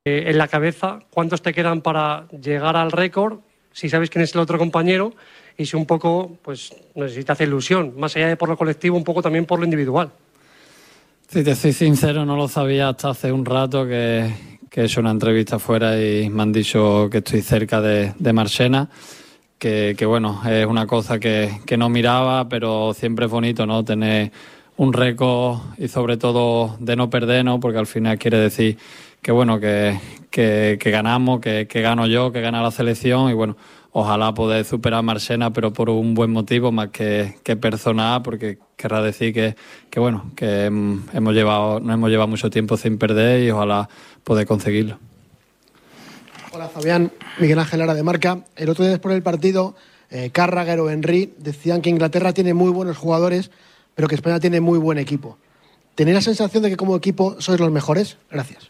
en la cabeza cuántos te quedan para llegar al récord, si sabes quién es el otro compañero y si un poco, pues, no sé si te hace ilusión, más allá de por lo colectivo, un poco también por lo individual. Si te soy sincero, no lo sabía hasta hace un rato que he hecho una entrevista afuera y me han dicho que estoy cerca de Marchena, que bueno, es una cosa que no miraba, pero siempre es bonito, ¿no? Tener un récord y sobre todo de no perder, ¿no? Porque al final quiere decir que bueno, que ganamos, que gano yo, que gana la selección y bueno, ojalá poder superar a Marchena, pero por un buen motivo más que personal, porque querrá decir que bueno, que nos hemos llevado mucho tiempo sin perder y ojalá poder conseguirlo. Hola Fabián, Miguel Ángel Lara de Marca. El otro día después del partido, Carragher o Henry decían que Inglaterra tiene muy buenos jugadores, pero que España tiene muy buen equipo. ¿Tenéis la sensación de que como equipo sois los mejores? Gracias.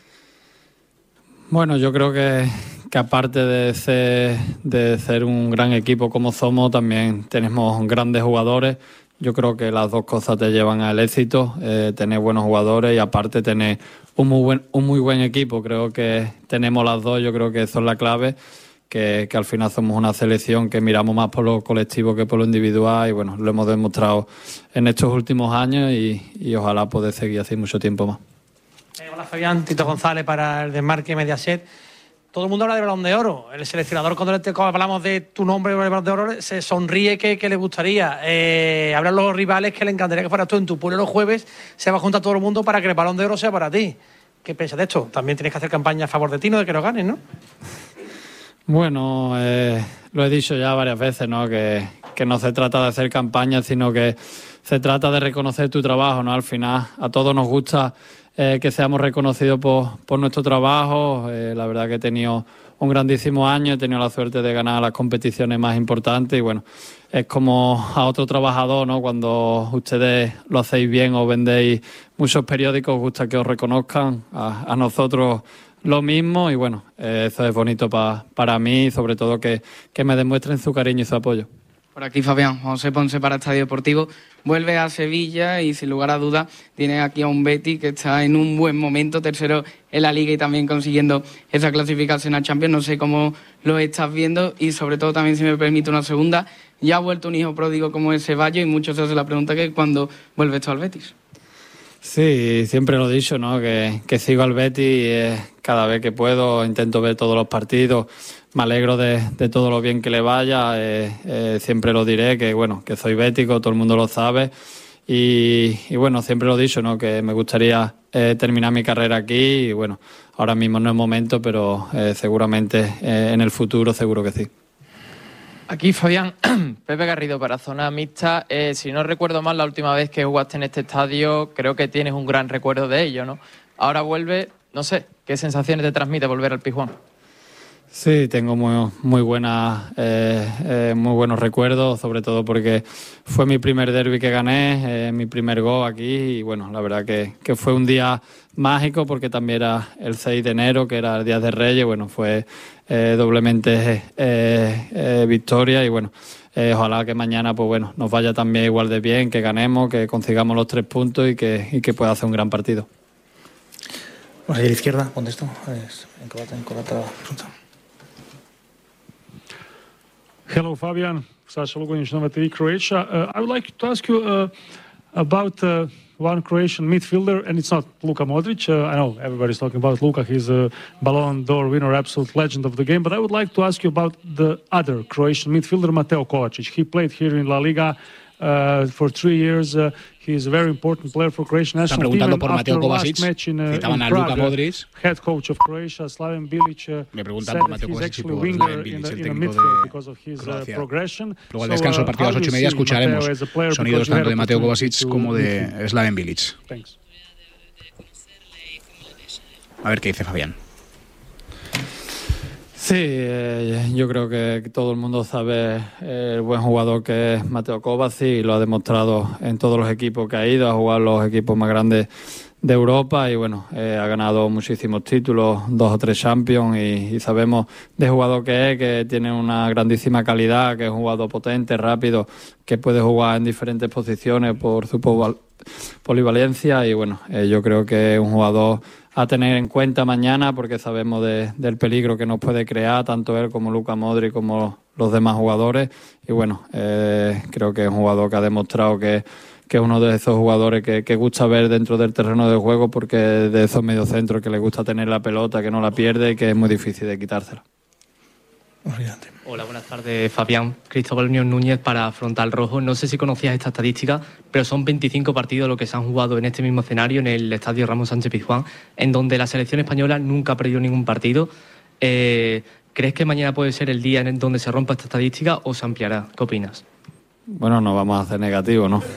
Bueno, yo creo que aparte de ser un gran equipo como somos, también tenemos grandes jugadores. Yo creo que las dos cosas te llevan al éxito, tener buenos jugadores y aparte tener un muy buen equipo. Creo que tenemos las dos, yo creo que eso es la clave, que al final somos una selección que miramos más por lo colectivo que por lo individual y bueno, lo hemos demostrado en estos últimos años y ojalá poder seguir así mucho tiempo más. Hola Fabián, Tito González para el Desmarque Mediaset. Todo el mundo habla de Balón de Oro. El seleccionador, cuando hablamos de tu nombre de Balón de Oro, se sonríe que le gustaría. Hablan los rivales que le encantaría que fueras tú en tu pueblo los jueves. Se va a juntar todo el mundo para que el Balón de Oro sea para ti. ¿Qué piensas de esto? También tienes que hacer campaña a favor de ti, no de que lo ganes, ¿no? Bueno, lo he dicho ya varias veces, ¿no? Que no se trata de hacer campaña, sino que se trata de reconocer tu trabajo, ¿no? Al final a todos nos gusta que seamos reconocidos por nuestro trabajo. La verdad que he tenido un grandísimo año, he tenido la suerte de ganar las competiciones más importantes y bueno, es como a otro trabajador, ¿no? Cuando ustedes lo hacéis bien o vendéis muchos periódicos, os gusta que os reconozcan, a nosotros lo mismo y bueno, eso es bonito para mí y sobre todo que me demuestren su cariño y su apoyo. Por aquí Fabián, José Ponce para Estadio Deportivo. Vuelve a Sevilla y sin lugar a dudas tiene aquí a un Betis que está en un buen momento, tercero en la Liga y también consiguiendo esa clasificación a Champions. No sé cómo lo estás viendo y sobre todo también, si me permite una segunda, ya ha vuelto un hijo pródigo como es Ceballos y muchos se hacen la pregunta que cuando vuelve esto al Betis. Sí, siempre lo he dicho, ¿no? Que sigo al Betis cada vez que puedo, intento ver todos los partidos, me alegro de todo lo bien que le vaya, siempre lo diré, que bueno, que soy bético, todo el mundo lo sabe y bueno, siempre lo he dicho, ¿no? Que me gustaría terminar mi carrera aquí y bueno, ahora mismo no es momento, pero seguramente en el futuro seguro que sí. Aquí Fabián, Pepe Garrido para Zona Mixta. Si no recuerdo mal, la última vez que jugaste en este estadio, creo que tienes un gran recuerdo de ello, ¿no? Ahora vuelve, no sé, ¿qué sensaciones te transmite volver al Pizjuán? Sí, tengo muy buenos recuerdos, sobre todo porque fue mi primer derbi que gané, mi primer gol aquí y bueno, la verdad que fue un día mágico porque también era el 6 de enero, que era el Día de Reyes, bueno, fue doblemente victoria y bueno, ojalá que mañana pues bueno, nos vaya también igual de bien, que ganemos, que consigamos los 3 puntos y que pueda hacer un gran partido. Bueno, ahí a la izquierda, contesto. Hello, Fabian. Saša Lugonić, Nova TV Croatia. I would like to ask you about one Croatian midfielder, and it's not Luka Modric. I know everybody's talking about Luka. He's a Ballon d'Or winner, absolute legend of the game. But I would like to ask you about the other Croatian midfielder, Mateo Kovacic. He played here in La Liga for 3 years. He's a very important player for Croatian national team. Están preguntando por Mateo Kovacic. Citaban a Luka Modric. Head coach of Croatia, Slaven Bilic. Me preguntan por Mateo Kovacic y por Slaven Bilic, el técnico de Croacia. Luego al descanso, el partido a las 8:30, escucharemos sonidos tanto de Mateo Kovacic como de Slaven Bilic. A ver qué dice Fabián. Sí, yo creo que todo el mundo sabe el buen jugador que es Mateo Kovacic y lo ha demostrado en todos los equipos que ha ido, a jugar los equipos más grandes de Europa y bueno, ha ganado muchísimos títulos, 2 o 3 Champions y sabemos de jugador que tiene una grandísima calidad, que es un jugador potente, rápido, que puede jugar en diferentes posiciones por su polivalencia y bueno, yo creo que es un jugador a tener en cuenta mañana, porque sabemos del peligro que nos puede crear tanto él como Luka Modric como los demás jugadores. Y bueno, creo que es un jugador que ha demostrado que es uno de esos jugadores que gusta ver dentro del terreno de juego, porque de esos mediocentros que le gusta tener la pelota, que no la pierde y que es muy difícil de quitársela. Hola, buenas tardes, Fabián. Cristóbal Unión Núñez para Frontal Rojo. No sé si conocías esta estadística, pero son 25 partidos los que se han jugado en este mismo escenario, en el Estadio Ramón Sánchez Pizjuán, en donde la selección española nunca ha perdido ningún partido. ¿Crees que mañana puede ser el día en donde se rompa esta estadística o se ampliará? ¿Qué opinas? Bueno, no vamos a hacer negativo, ¿no?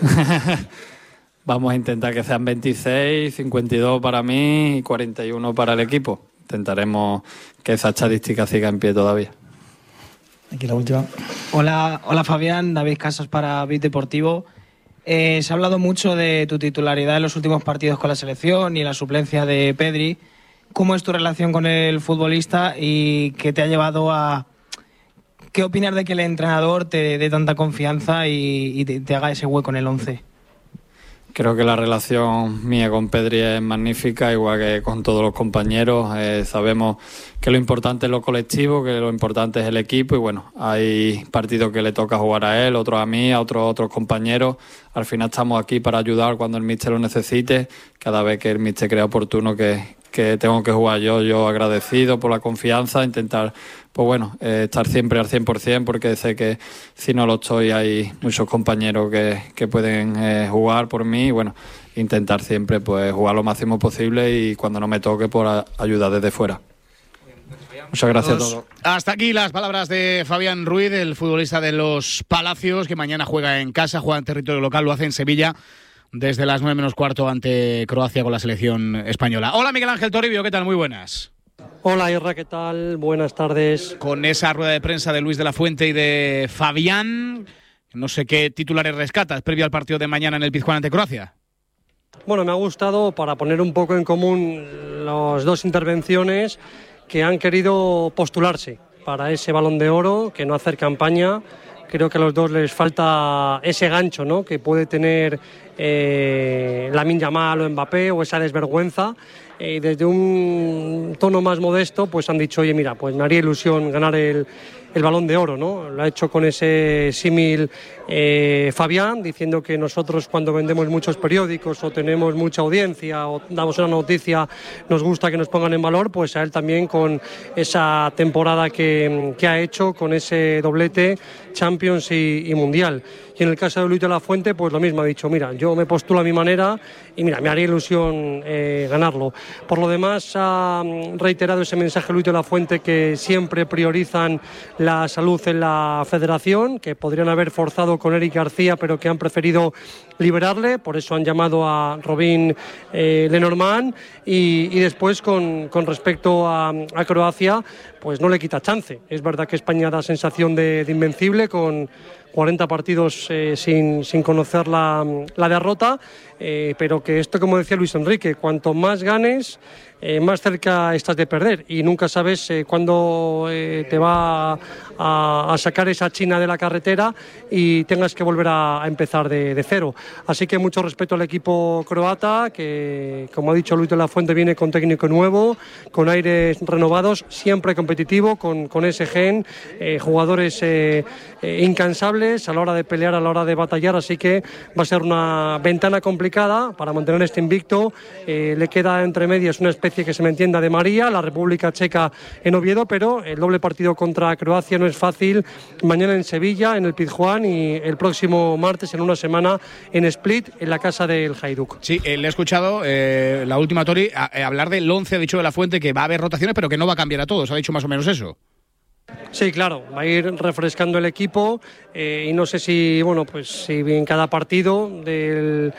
Vamos a intentar que sean 26, 52 para mí y 41 para el equipo. Intentaremos que esa estadística siga en pie todavía. Aquí la última. Hola Fabián, David Casas para BIT Deportivo. Se ha hablado mucho de tu titularidad en los últimos partidos con la selección y la suplencia de Pedri. ¿Cómo es tu relación con el futbolista y qué te ha llevado a... ¿Qué opinas de que el entrenador te dé tanta confianza y te haga ese hueco en el 11? Creo que la relación mía con Pedri es magnífica, igual que con todos los compañeros. Sabemos que lo importante es lo colectivo, que lo importante es el equipo y bueno, hay partidos que le toca jugar a él, otros a mí, a otros compañeros. Al final estamos aquí para ayudar cuando el míster lo necesite. Cada vez que el míster crea oportuno que tengo que jugar yo agradecido por la confianza, intentar pues bueno, estar siempre al 100%, porque sé que si no lo estoy hay muchos compañeros que pueden jugar por mí y bueno, intentar siempre pues jugar lo máximo posible y cuando no me toque por ayudar desde fuera. Muchas gracias a todos. Hasta aquí las palabras de Fabián Ruiz, el futbolista de los Palacios, que mañana juega en casa, juega en territorio local, lo hace en Sevilla desde las 9 menos cuarto ante Croacia con la selección española. Hola Miguel Ángel Toribio, ¿qué tal? Muy buenas. Hola Irra, ¿qué tal? Buenas tardes. Con esa rueda de prensa de Luis de la Fuente y de Fabián, no sé qué titulares rescatas previo al partido de mañana en el Pizjuán ante Croacia. Bueno, me ha gustado para poner un poco en común las dos intervenciones que han querido postularse para ese Balón de Oro, que no hacer campaña. Creo que a los dos les falta ese gancho, ¿no?, que puede tener Lamine Yamal o Mbappé, o esa desvergüenza. Desde un tono más modesto, pues han dicho, oye, mira, pues me haría ilusión ganar el Balón de Oro, ¿no? Lo ha hecho con ese símil Fabián, diciendo que nosotros cuando vendemos muchos periódicos o tenemos mucha audiencia o damos una noticia, nos gusta que nos pongan en valor, pues a él también con esa temporada que ha hecho, con ese doblete Champions y Mundial. Y en el caso de Luis de la Fuente, pues lo mismo, ha dicho, mira, yo me postulo a mi manera y mira, me haría ilusión ganarlo. Por lo demás, ha reiterado ese mensaje Luis de la Fuente, que siempre priorizan la salud en la federación, que podrían haber forzado con Eric García, pero que han preferido liberarle, por eso han llamado a Robin Lenormand y después con respecto a Croacia, pues no le quita chance. Es verdad que España da sensación de invencible con 40 partidos sin conocer la derrota, pero que esto, como decía Luis Enrique, cuanto más ganes, más cerca estás de perder y nunca sabes cuándo te va a sacar esa China de la carretera y tengas que volver a empezar de cero. Así que mucho respeto al equipo croata, que como ha dicho Luis de la Fuente, viene con técnico nuevo, con aires renovados, siempre competitivo, con ese gen, jugadores incansables a la hora de pelear, a la hora de batallar, así que va a ser una ventana complicada para mantener este invicto. Le queda entre medias una especie, que se me entienda, de María, la República Checa en Oviedo, pero el doble partido contra Croacia no es fácil. Mañana en Sevilla, en el Pizjuán, y el próximo martes, en una semana, en Split, en la casa del Hajduk. Sí, le he escuchado la última, Tori, hablar del 11, ha dicho de la Fuente que va a haber rotaciones, pero que no va a cambiar a todos, ha dicho más o menos eso. Sí, claro, va a ir refrescando el equipo y no sé si, bueno, pues si en cada partido del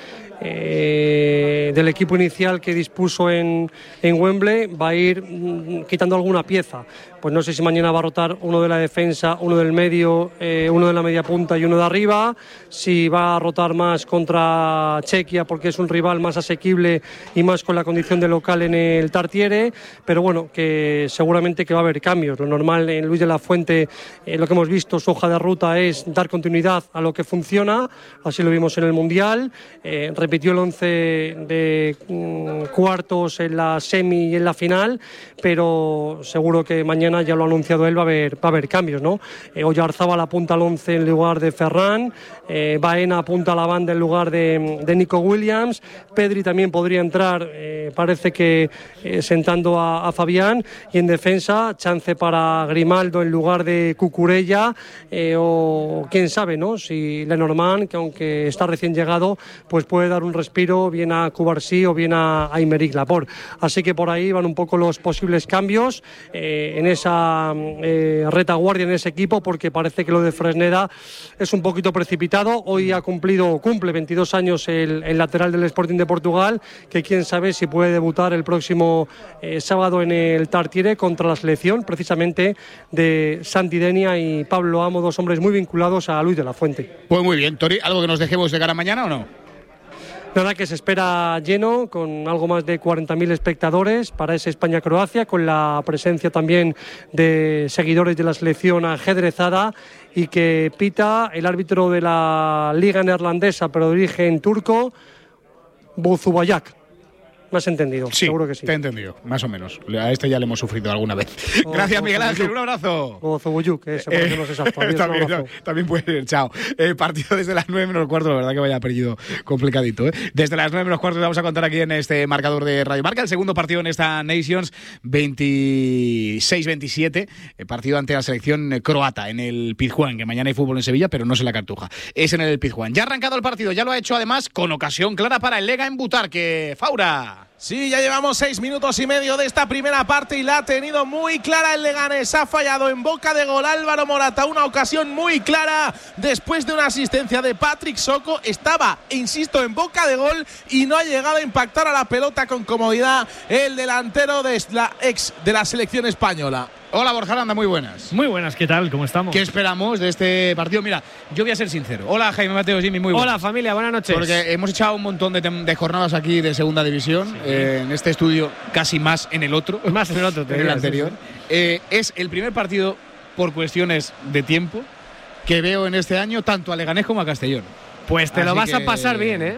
equipo inicial que dispuso en Wembley va a ir quitando alguna pieza. Pues no sé si mañana va a rotar uno de la defensa, uno del medio, uno de la media punta y uno de arriba, si va a rotar más contra Chequia porque es un rival más asequible y más con la condición de local en el Tartiere, pero bueno, que seguramente que va a haber cambios. Lo normal en Luis de la Fuente, lo que hemos visto, su hoja de ruta es dar continuidad a lo que funciona, así lo vimos en el Mundial, repitió el 11 de cuartos en la semi y en la final, pero seguro que mañana, ya lo ha anunciado él, va a haber cambios, ¿no? Oyarzábal apunta al 11 en lugar de Ferran, Baena apunta a la banda en lugar de Nico Williams, Pedri también podría entrar, parece que sentando a Fabián, y en defensa chance para Grimaldo en lugar de Cucurella, o quién sabe, ¿no? Si Lenormand, que aunque está recién llegado, pues puede dar un respiro bien a Cubarsí o bien a Aymeric Laporte. Así que por ahí van un poco los posibles cambios en esa retaguardia, en ese equipo, porque parece que lo de Fresneda es un poquito precipitado. Hoy cumple 22 años el lateral del Sporting de Portugal, que quién sabe si puede debutar el próximo sábado en el Tartiere contra la selección, precisamente de Santi Denia y Pablo Amo, dos hombres muy vinculados a Luis de la Fuente. Pues muy bien, Tori, ¿algo que nos dejemos de cara a mañana o no? La verdad que se espera lleno, con algo más de 40.000 espectadores para ese España-Croacia, con la presencia también de seguidores de la selección ajedrezada, y que pita el árbitro de la Liga Neerlandesa, pero de origen turco, Bozubayak. ¿Me has entendido? Sí, seguro que sí. Te he entendido, más o menos. A este ya le hemos sufrido alguna vez. Gracias, Miguel Ángel, un abrazo. O Zubuyuk, que seguro que no es exacto. También puede ser, chao. Partido desde las 9 menos cuarto, la verdad que vaya apellido complicadito. Desde las 9 menos cuarto vamos a contar aquí en este marcador de Radio Marca, el segundo partido en esta Nations, 26-27, partido ante la selección croata en el Pizjuán, que mañana hay fútbol en Sevilla, pero no es en la Cartuja, es en el Pizjuán. Ya ha arrancado el partido, ya lo ha hecho además con ocasión clara para el Lega en Butarque. Faura. Sí, ya llevamos 6 minutos y medio de esta primera parte y la ha tenido muy clara el Leganés. Ha fallado en boca de gol Álvaro Morata, una ocasión muy clara después de una asistencia de Patrick Soko. Estaba, insisto, en boca de gol y no ha llegado a impactar a la pelota con comodidad el delantero de la selección española. Hola Borja Aranda, muy buenas. Muy buenas, ¿qué tal? ¿Cómo estamos? ¿Qué esperamos de este partido? Mira, yo voy a ser sincero. Hola Jaime Mateo, Jimmy, muy buenas. Hola familia, buenas noches. Porque hemos echado un montón de jornadas aquí de segunda división, sí. En este estudio casi más en el otro. Más en el otro, en el anterior. Sí. Es el primer partido por cuestiones de tiempo que veo en este año tanto a Leganés como a Castellón. Pues te lo vas a pasar bien, ¿eh?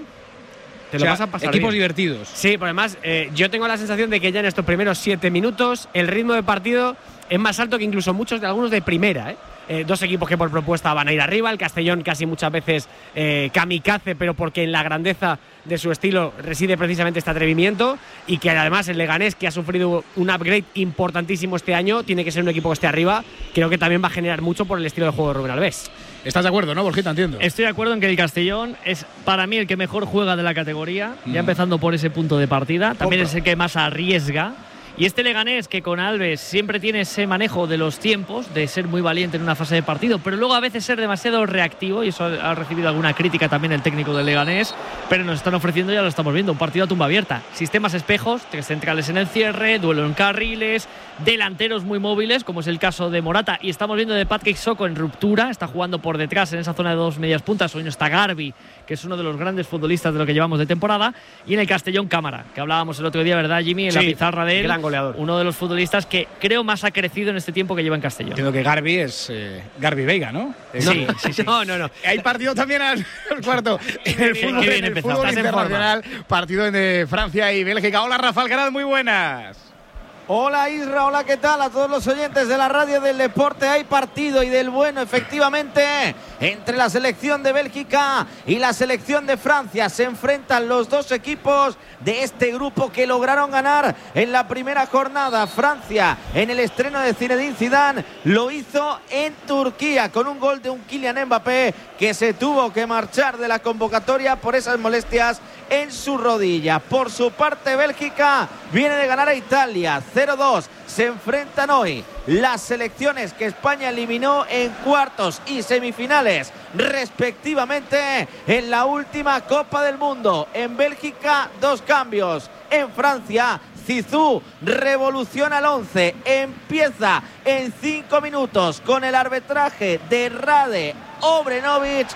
Te lo vas a pasar equipos bien. Divertidos. Sí, pero además yo tengo la sensación de que ya en estos primeros 7 minutos el ritmo de partido es más alto que incluso algunos de primera, ¿eh? Dos equipos que por propuesta van a ir arriba. El Castellón casi muchas veces kamikaze, pero porque en la grandeza de su estilo reside precisamente este atrevimiento, y que además el Leganés, que ha sufrido un upgrade importantísimo este año, tiene que ser un equipo que esté arriba. Creo que también va a generar mucho por el estilo de juego de Rubén Alves. ¿Estás de acuerdo, no, Borjita? Entiendo. Estoy de acuerdo en que el Castellón es para mí el que mejor juega de la categoría, ya empezando por ese punto de partida. También es el que más arriesga. Y este Leganés, que con Alves siempre tiene ese manejo de los tiempos, de ser muy valiente en una fase de partido, pero luego a veces ser demasiado reactivo, y eso ha recibido alguna crítica también el técnico del Leganés, pero nos están ofreciendo, ya lo estamos viendo, un partido a tumba abierta. Sistemas espejos, tres centrales en el cierre, duelo en carriles, delanteros muy móviles, como es el caso de Morata, y estamos viendo de Patrick Soko en ruptura, está jugando por detrás en esa zona de dos medias puntas. Hoy no está Garbi, que es uno de los grandes futbolistas de lo que llevamos de temporada, y en el Castellón Cámara, que hablábamos el otro día, ¿verdad, Jimmy? En la pizarra de él, gran goleador. Uno de los futbolistas que creo más ha crecido en este tiempo que lleva en Castellón. Entiendo que Garbi es Garbi Veiga, ¿no? Sí. No. Hay partido también al cuarto en el fútbol internacional, partido de Francia y Bélgica. Hola Rafa Alcaraz, muy buenas. Hola Isra, hola, ¿qué tal? A todos los oyentes de la radio del deporte. Hay partido y del bueno, efectivamente, entre la selección de Bélgica y la selección de Francia. Se enfrentan los dos equipos de este grupo que lograron ganar en la primera jornada. Francia, en el estreno de Zinedine Zidane, lo hizo en Turquía con un gol de un Kylian Mbappé que se tuvo que marchar de la convocatoria por esas molestias en su rodilla. Por su parte, Bélgica viene de ganar a Italia 0-2. Se enfrentan hoy las selecciones que España eliminó en cuartos y semifinales respectivamente en la última Copa del Mundo. En Bélgica, 2 cambios. En Francia, Zizou revoluciona el 11. Empieza en 5 minutos con el arbitraje de Rade Obrenovic.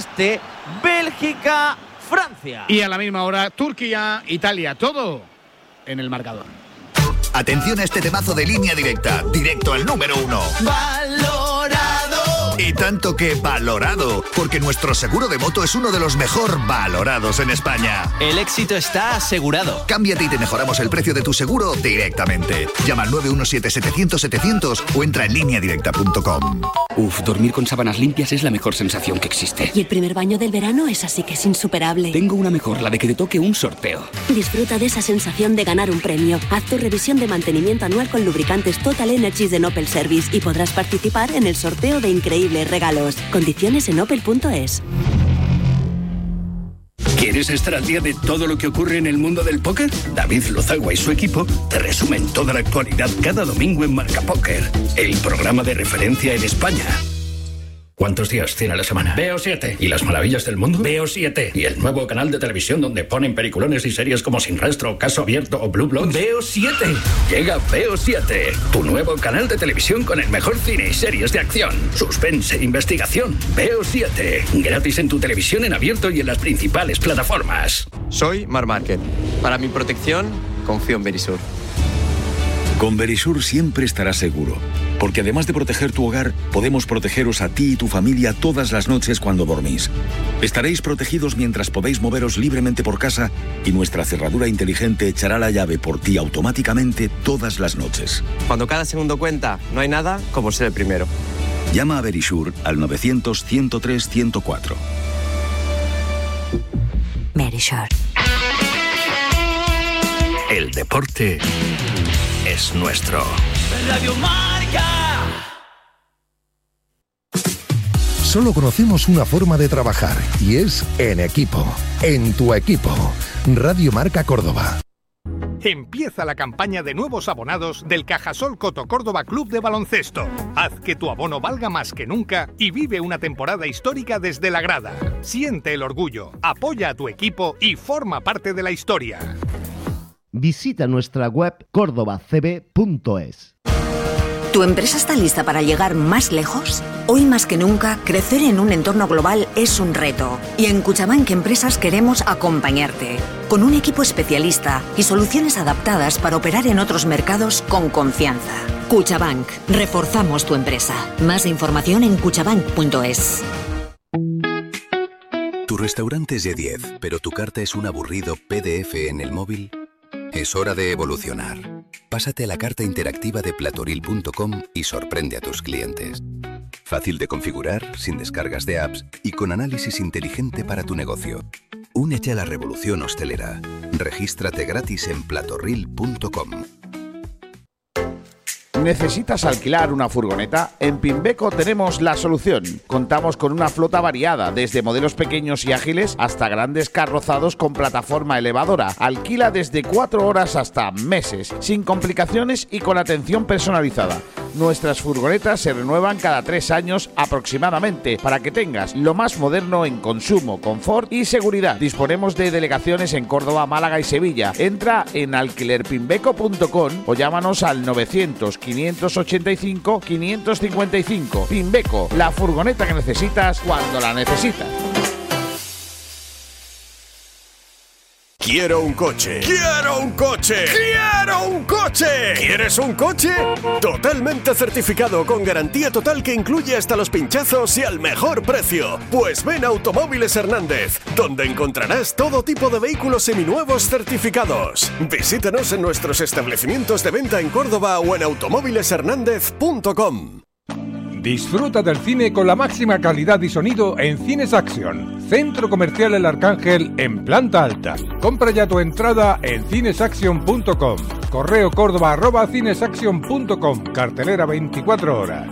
Bélgica-Francia. Y a la misma hora, Turquía-Italia. Todo en el marcador. Atención a este temazo de Línea Directa, directo al número 1. Valorado. Y tanto que valorado, porque nuestro seguro de moto es uno de los mejor valorados en España. El éxito está asegurado. Cámbiate y te mejoramos el precio de tu seguro directamente. Llama al 917-700-700 o entra en lineadirecta.com. Uf, dormir con sábanas limpias es la mejor sensación que existe. Y el primer baño del verano es así que es insuperable. Tengo una mejor, la de que te toque un sorteo. Disfruta de esa sensación de ganar un premio. Haz tu revisión de mantenimiento anual con lubricantes Total Energies de Opel Service y podrás participar en el sorteo de increíbles regalos. Condiciones en opel.es. ¿Quieres estar al día de todo lo que ocurre en el mundo del póker? David Lozagua y su equipo te resumen toda la actualidad cada domingo en Marca Póker, el programa de referencia en España. ¿Cuántos días tiene la semana? Veo 7. ¿Y las maravillas del mundo? Veo 7. ¿Y el nuevo canal de televisión donde ponen peliculones y series como Sin Rastro, Caso Abierto o Blue Bloods? Veo 7. Llega Veo 7, tu nuevo canal de televisión con el mejor cine y series de acción, suspense e investigación. Veo 7. Gratis en tu televisión en abierto y en las principales plataformas. Soy Mar Márquez. Para mi protección, confío en Verisur. Con Verisur siempre estarás seguro, porque además de proteger tu hogar, podemos protegeros a ti y tu familia todas las noches cuando dormís. Estaréis protegidos mientras podéis moveros libremente por casa y nuestra cerradura inteligente echará la llave por ti automáticamente todas las noches. Cuando cada segundo cuenta, no hay nada como ser el primero. Llama a Verisur al 900-103-104. Verisur. El deporte es nuestro. Radio Marca. Solo conocemos una forma de trabajar y es en equipo. En tu equipo. Radio Marca Córdoba. Empieza la campaña de nuevos abonados del Cajasol Coto Córdoba Club de Baloncesto. Haz que tu abono valga más que nunca y vive una temporada histórica desde la grada. Siente el orgullo, apoya a tu equipo y forma parte de la historia. Visita nuestra web cordobacb.es. ¿Tu empresa está lista para llegar más lejos? Hoy más que nunca, crecer en un entorno global es un reto. Y en Cuchabank Empresas queremos acompañarte. Con un equipo especialista y soluciones adaptadas para operar en otros mercados con confianza. Cuchabank. Reforzamos tu empresa. Más información en cuchabank.es. Tu restaurante es de 10, pero tu carta es un aburrido PDF en el móvil. Es hora de evolucionar. Pásate a la carta interactiva de platoril.com y sorprende a tus clientes. Fácil de configurar, sin descargas de apps y con análisis inteligente para tu negocio. Únete a la revolución hostelera. Regístrate gratis en platoril.com. ¿Necesitas alquilar una furgoneta? En Pimbeco tenemos la solución. Contamos con una flota variada, desde modelos pequeños y ágiles hasta grandes carrozados con plataforma elevadora. Alquila desde 4 horas hasta meses, sin complicaciones y con atención personalizada. Nuestras furgonetas se renuevan cada 3 años aproximadamente, para que tengas lo más moderno en consumo, confort y seguridad. Disponemos de delegaciones en Córdoba, Málaga y Sevilla. Entra en alquilerpimbeco.com o llámanos al 900-585-555. Pimbeco, la furgoneta que necesitas cuando la necesitas. Quiero un coche. ¡Quiero un coche! ¡Quiero un coche! ¿Quieres un coche? Totalmente certificado, con garantía total que incluye hasta los pinchazos y al mejor precio. Pues ven a Automóviles Hernández, donde encontrarás todo tipo de vehículos seminuevos certificados. Visítanos en nuestros establecimientos de venta en Córdoba o en automóvileshernandez.com. Disfruta del cine con la máxima calidad y sonido en Cines Action, Centro Comercial El Arcángel en planta alta. Compra ya tu entrada en cinesaction.com. Correo córdoba@cinesaction.com. Cartelera 24 horas.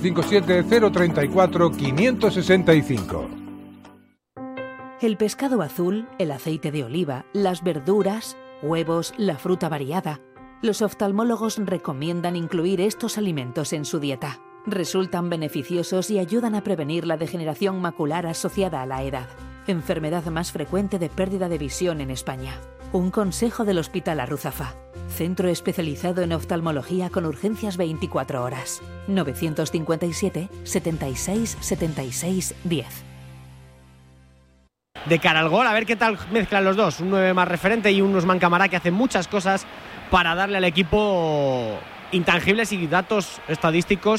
957-034-565. El pescado azul, el aceite de oliva, las verduras, huevos, la fruta variada. Los oftalmólogos recomiendan incluir estos alimentos en su dieta. Resultan beneficiosos y ayudan a prevenir la degeneración macular asociada a la edad, enfermedad más frecuente de pérdida de visión en España. Un consejo del Hospital Arruzafa, centro especializado en oftalmología con urgencias 24 horas. 957 76 76 10. De cara al gol, a ver qué tal mezclan los dos. Un 9 más referente y un Usman Camará que hacen muchas cosas para darle al equipo intangibles y datos estadísticos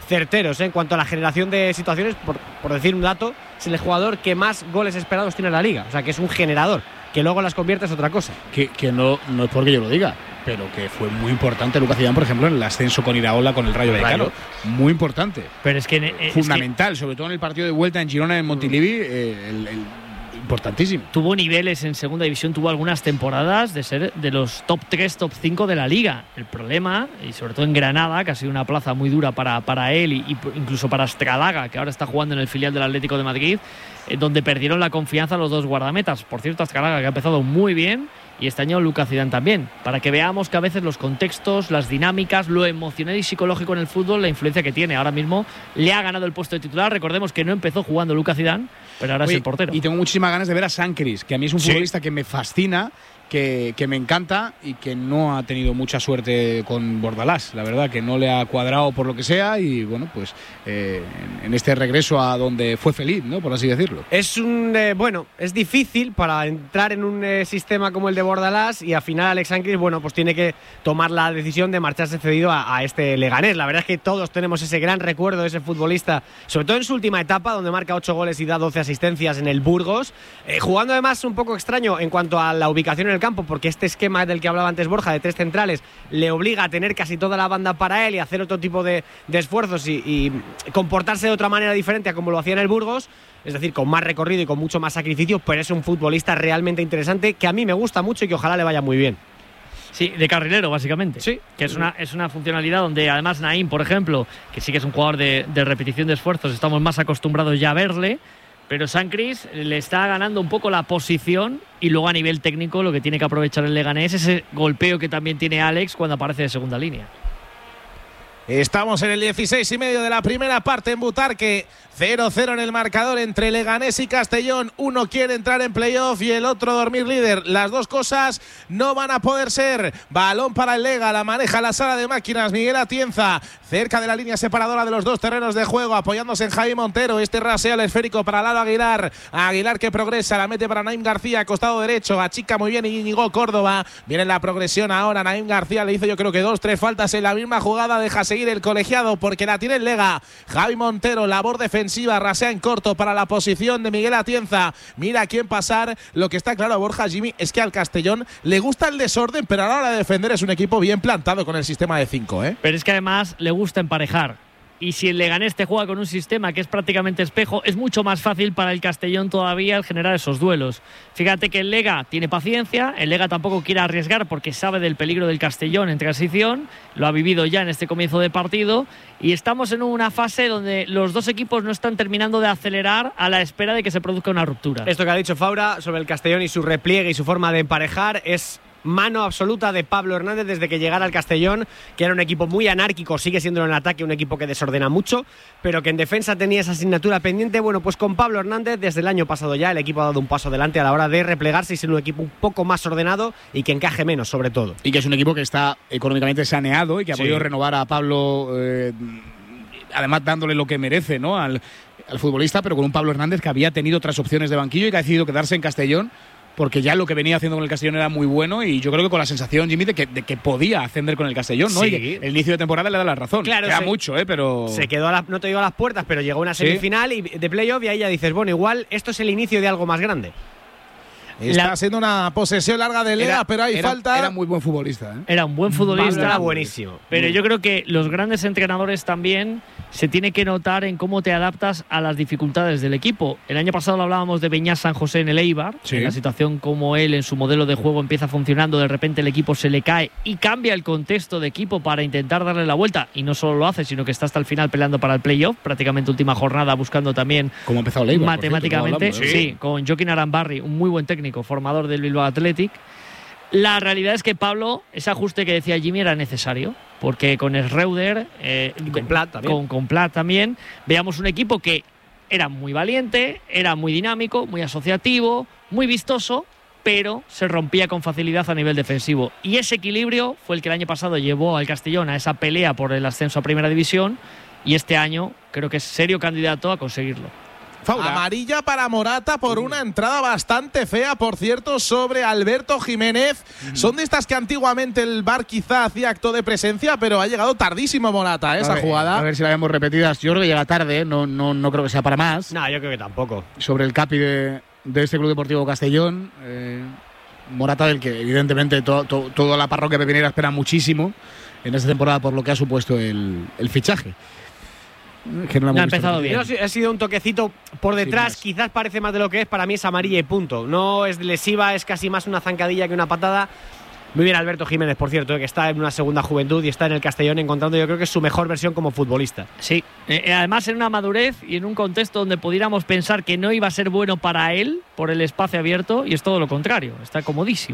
certeros en cuanto a la generación de situaciones. Por decir un dato, es el jugador que más goles esperados tiene en la liga. O sea, que es un generador. Que luego las convierte es otra cosa. Que no es porque yo lo diga, pero que fue muy importante Lucas Zidane, por ejemplo, en el ascenso con Iraola, con el Rayo Vallecano. Muy importante. Pero es que fundamental, sobre todo en el partido de vuelta en Girona, en Montilivi, importantísimo. Tuvo niveles en segunda división, tuvo algunas temporadas de ser de los top 3, top 5 de la liga. El problema, y sobre todo en Granada, que ha sido una plaza muy dura para él y incluso para Estradaga, que ahora está jugando en el filial del Atlético de Madrid, donde perdieron la confianza los dos guardametas. Por cierto, Estradaga, que ha empezado muy bien, y este año Lucas Zidane también, para que veamos que a veces los contextos, las dinámicas, lo emocional y psicológico en el fútbol, la influencia que tiene. Ahora mismo le ha ganado el puesto de titular. Recordemos que no empezó jugando Lucas Zidane, pero ahora es el portero. Y tengo muchísimas ganas de ver a Sancris, que a mí es un futbolista que me fascina, que me encanta y que no ha tenido mucha suerte con Bordalás. La verdad que no le ha cuadrado por lo que sea y bueno, pues en este regreso a donde fue feliz, ¿no? Por así decirlo. Es es difícil para entrar en un sistema como el de Bordalás y al final Alex Sancris, pues tiene que tomar la decisión de marcharse cedido a este Leganés. La verdad es que todos tenemos ese gran recuerdo de ese futbolista, sobre todo en su última etapa, donde marca 8 goles y da 12 asistencias en el Burgos, jugando además un poco extraño en cuanto a la ubicación en el campo, porque este esquema del que hablaba antes Borja, de 3 centrales, le obliga a tener casi toda la banda para él y hacer otro tipo de esfuerzos y comportarse de otra manera diferente a como lo hacía en el Burgos, es decir, con más recorrido y con mucho más sacrificio, pero es un futbolista realmente interesante que a mí me gusta mucho y que ojalá le vaya muy bien. Sí, de carrilero, básicamente. Sí. Que es una funcionalidad donde además Naim, por ejemplo, que sí que es un jugador de repetición de esfuerzos, estamos más acostumbrados ya a verle, pero Sancris le está ganando un poco la posición y luego a nivel técnico lo que tiene que aprovechar el Leganés es ese golpeo que también tiene Alex cuando aparece de segunda línea. Estamos en el 16:30 de la primera parte en Butarque. 0-0 en el marcador entre Leganés y Castellón. Uno quiere entrar en playoff y el otro dormir líder. Las dos cosas no van a poder ser. Balón para el Lega, la maneja la sala de máquinas Miguel Atienza, cerca de la línea separadora de los dos terrenos de juego, apoyándose en Javi Montero. Este rasea el esférico para Lalo Aguilar. Aguilar que progresa, la mete para Naim García, costado derecho, achica muy bien Íñigo Córdoba. Viene la progresión ahora, Naim García le hizo yo creo que 2-3 faltas en la misma jugada, deja seguir el colegiado porque la tiene el Lega. Javi Montero, labor defensiva, rasea en corto para la posición de Miguel Atienza. Mira a quién pasar. Lo que está claro, Borja, Jimmy, es que al Castellón le gusta el desorden, pero a la hora de defender es un equipo bien plantado con el sistema de 5, ¿eh? Pero es que además le gusta emparejar. Y si el Leganés te juega con un sistema que es prácticamente espejo, es mucho más fácil para el Castellón todavía el generar esos duelos. Fíjate que el Lega tiene paciencia, el Lega tampoco quiere arriesgar porque sabe del peligro del Castellón en transición, lo ha vivido ya en este comienzo de partido y estamos en una fase donde los dos equipos no están terminando de acelerar a la espera de que se produzca una ruptura. Esto que ha dicho Faura sobre el Castellón y su repliegue y su forma de emparejar es mano absoluta de Pablo Hernández desde que llegara al Castellón, que era un equipo muy anárquico, sigue siendo en ataque un equipo que desordena mucho, pero que en defensa tenía esa asignatura pendiente. Bueno, pues con Pablo Hernández desde el año pasado ya el equipo ha dado un paso adelante a la hora de replegarse y ser un equipo un poco más ordenado y que encaje menos, sobre todo. Y que es un equipo que está económicamente saneado y que ha podido renovar a Pablo, además dándole lo que merece, ¿no? al futbolista, pero con un Pablo Hernández que había tenido otras opciones de banquillo y que ha decidido quedarse en Castellón, porque ya lo que venía haciendo con el Castellón era muy bueno y yo creo que con la sensación, Jimmy, de que podía ascender con el Castellón, ¿no? Sí. Y que el inicio de temporada le da la razón. Claro, queda mucho, pero se quedó no te digo a las puertas, pero llegó a una semifinal y de playoff y ahí ya dices, bueno, igual esto es el inicio de algo más grande. Está siendo una posesión larga de Lega, pero hay falta. Era muy buen futbolista, ¿eh? Era un buen futbolista. Era buenísimo. Pero yo creo que los grandes entrenadores también se tiene que notar en cómo te adaptas a las dificultades del equipo. El año pasado lo hablábamos de Beñat San José en el Eibar, en la situación como él en su modelo de juego empieza funcionando, de repente el equipo se le cae y cambia el contexto de equipo para intentar darle la vuelta y no solo lo hace, sino que está hasta el final peleando para el playoff, prácticamente última jornada buscando también como ha empezado el Eibar, matemáticamente, sí, con Joaquín Arambarri, un muy buen técnico, formador del Bilbao Athletic. La realidad es que Pablo, ese ajuste que decía Jimmy era necesario, porque con Schreuder y con Plat también. Con Plat también, veamos un equipo que era muy valiente, era muy dinámico, muy asociativo, muy vistoso, pero se rompía con facilidad a nivel defensivo. Y ese equilibrio fue el que el año pasado llevó al Castellón a esa pelea por el ascenso a Primera División y este año creo que es serio candidato a conseguirlo. Faula. Amarilla para Morata por una entrada bastante fea, por cierto, sobre Alberto Jiménez. Son de estas que antiguamente el VAR quizá hacía acto de presencia, pero ha llegado tardísimo Morata, esa jugada. A ver si la vemos repetidas. Yo creo que llega tarde, no creo que sea para más. No, yo creo que tampoco. Sobre el capi de este Club Deportivo Castellón. Morata, del que evidentemente toda la parroquia pepinera espera muchísimo en esta temporada por lo que ha supuesto el fichaje. Que no ha empezado bien. Ha sido un toquecito por detrás, quizás parece más de lo que es. Para mí es amarilla y punto. No es lesiva, es casi más una zancadilla que una patada. Muy bien Alberto Jiménez, por cierto, que está en una segunda juventud y está en el Castellón encontrando, yo creo que es su mejor versión como futbolista. Sí, además en una madurez y en un contexto donde pudiéramos pensar que no iba a ser bueno para él por el espacio abierto, y es todo lo contrario, está comodísimo.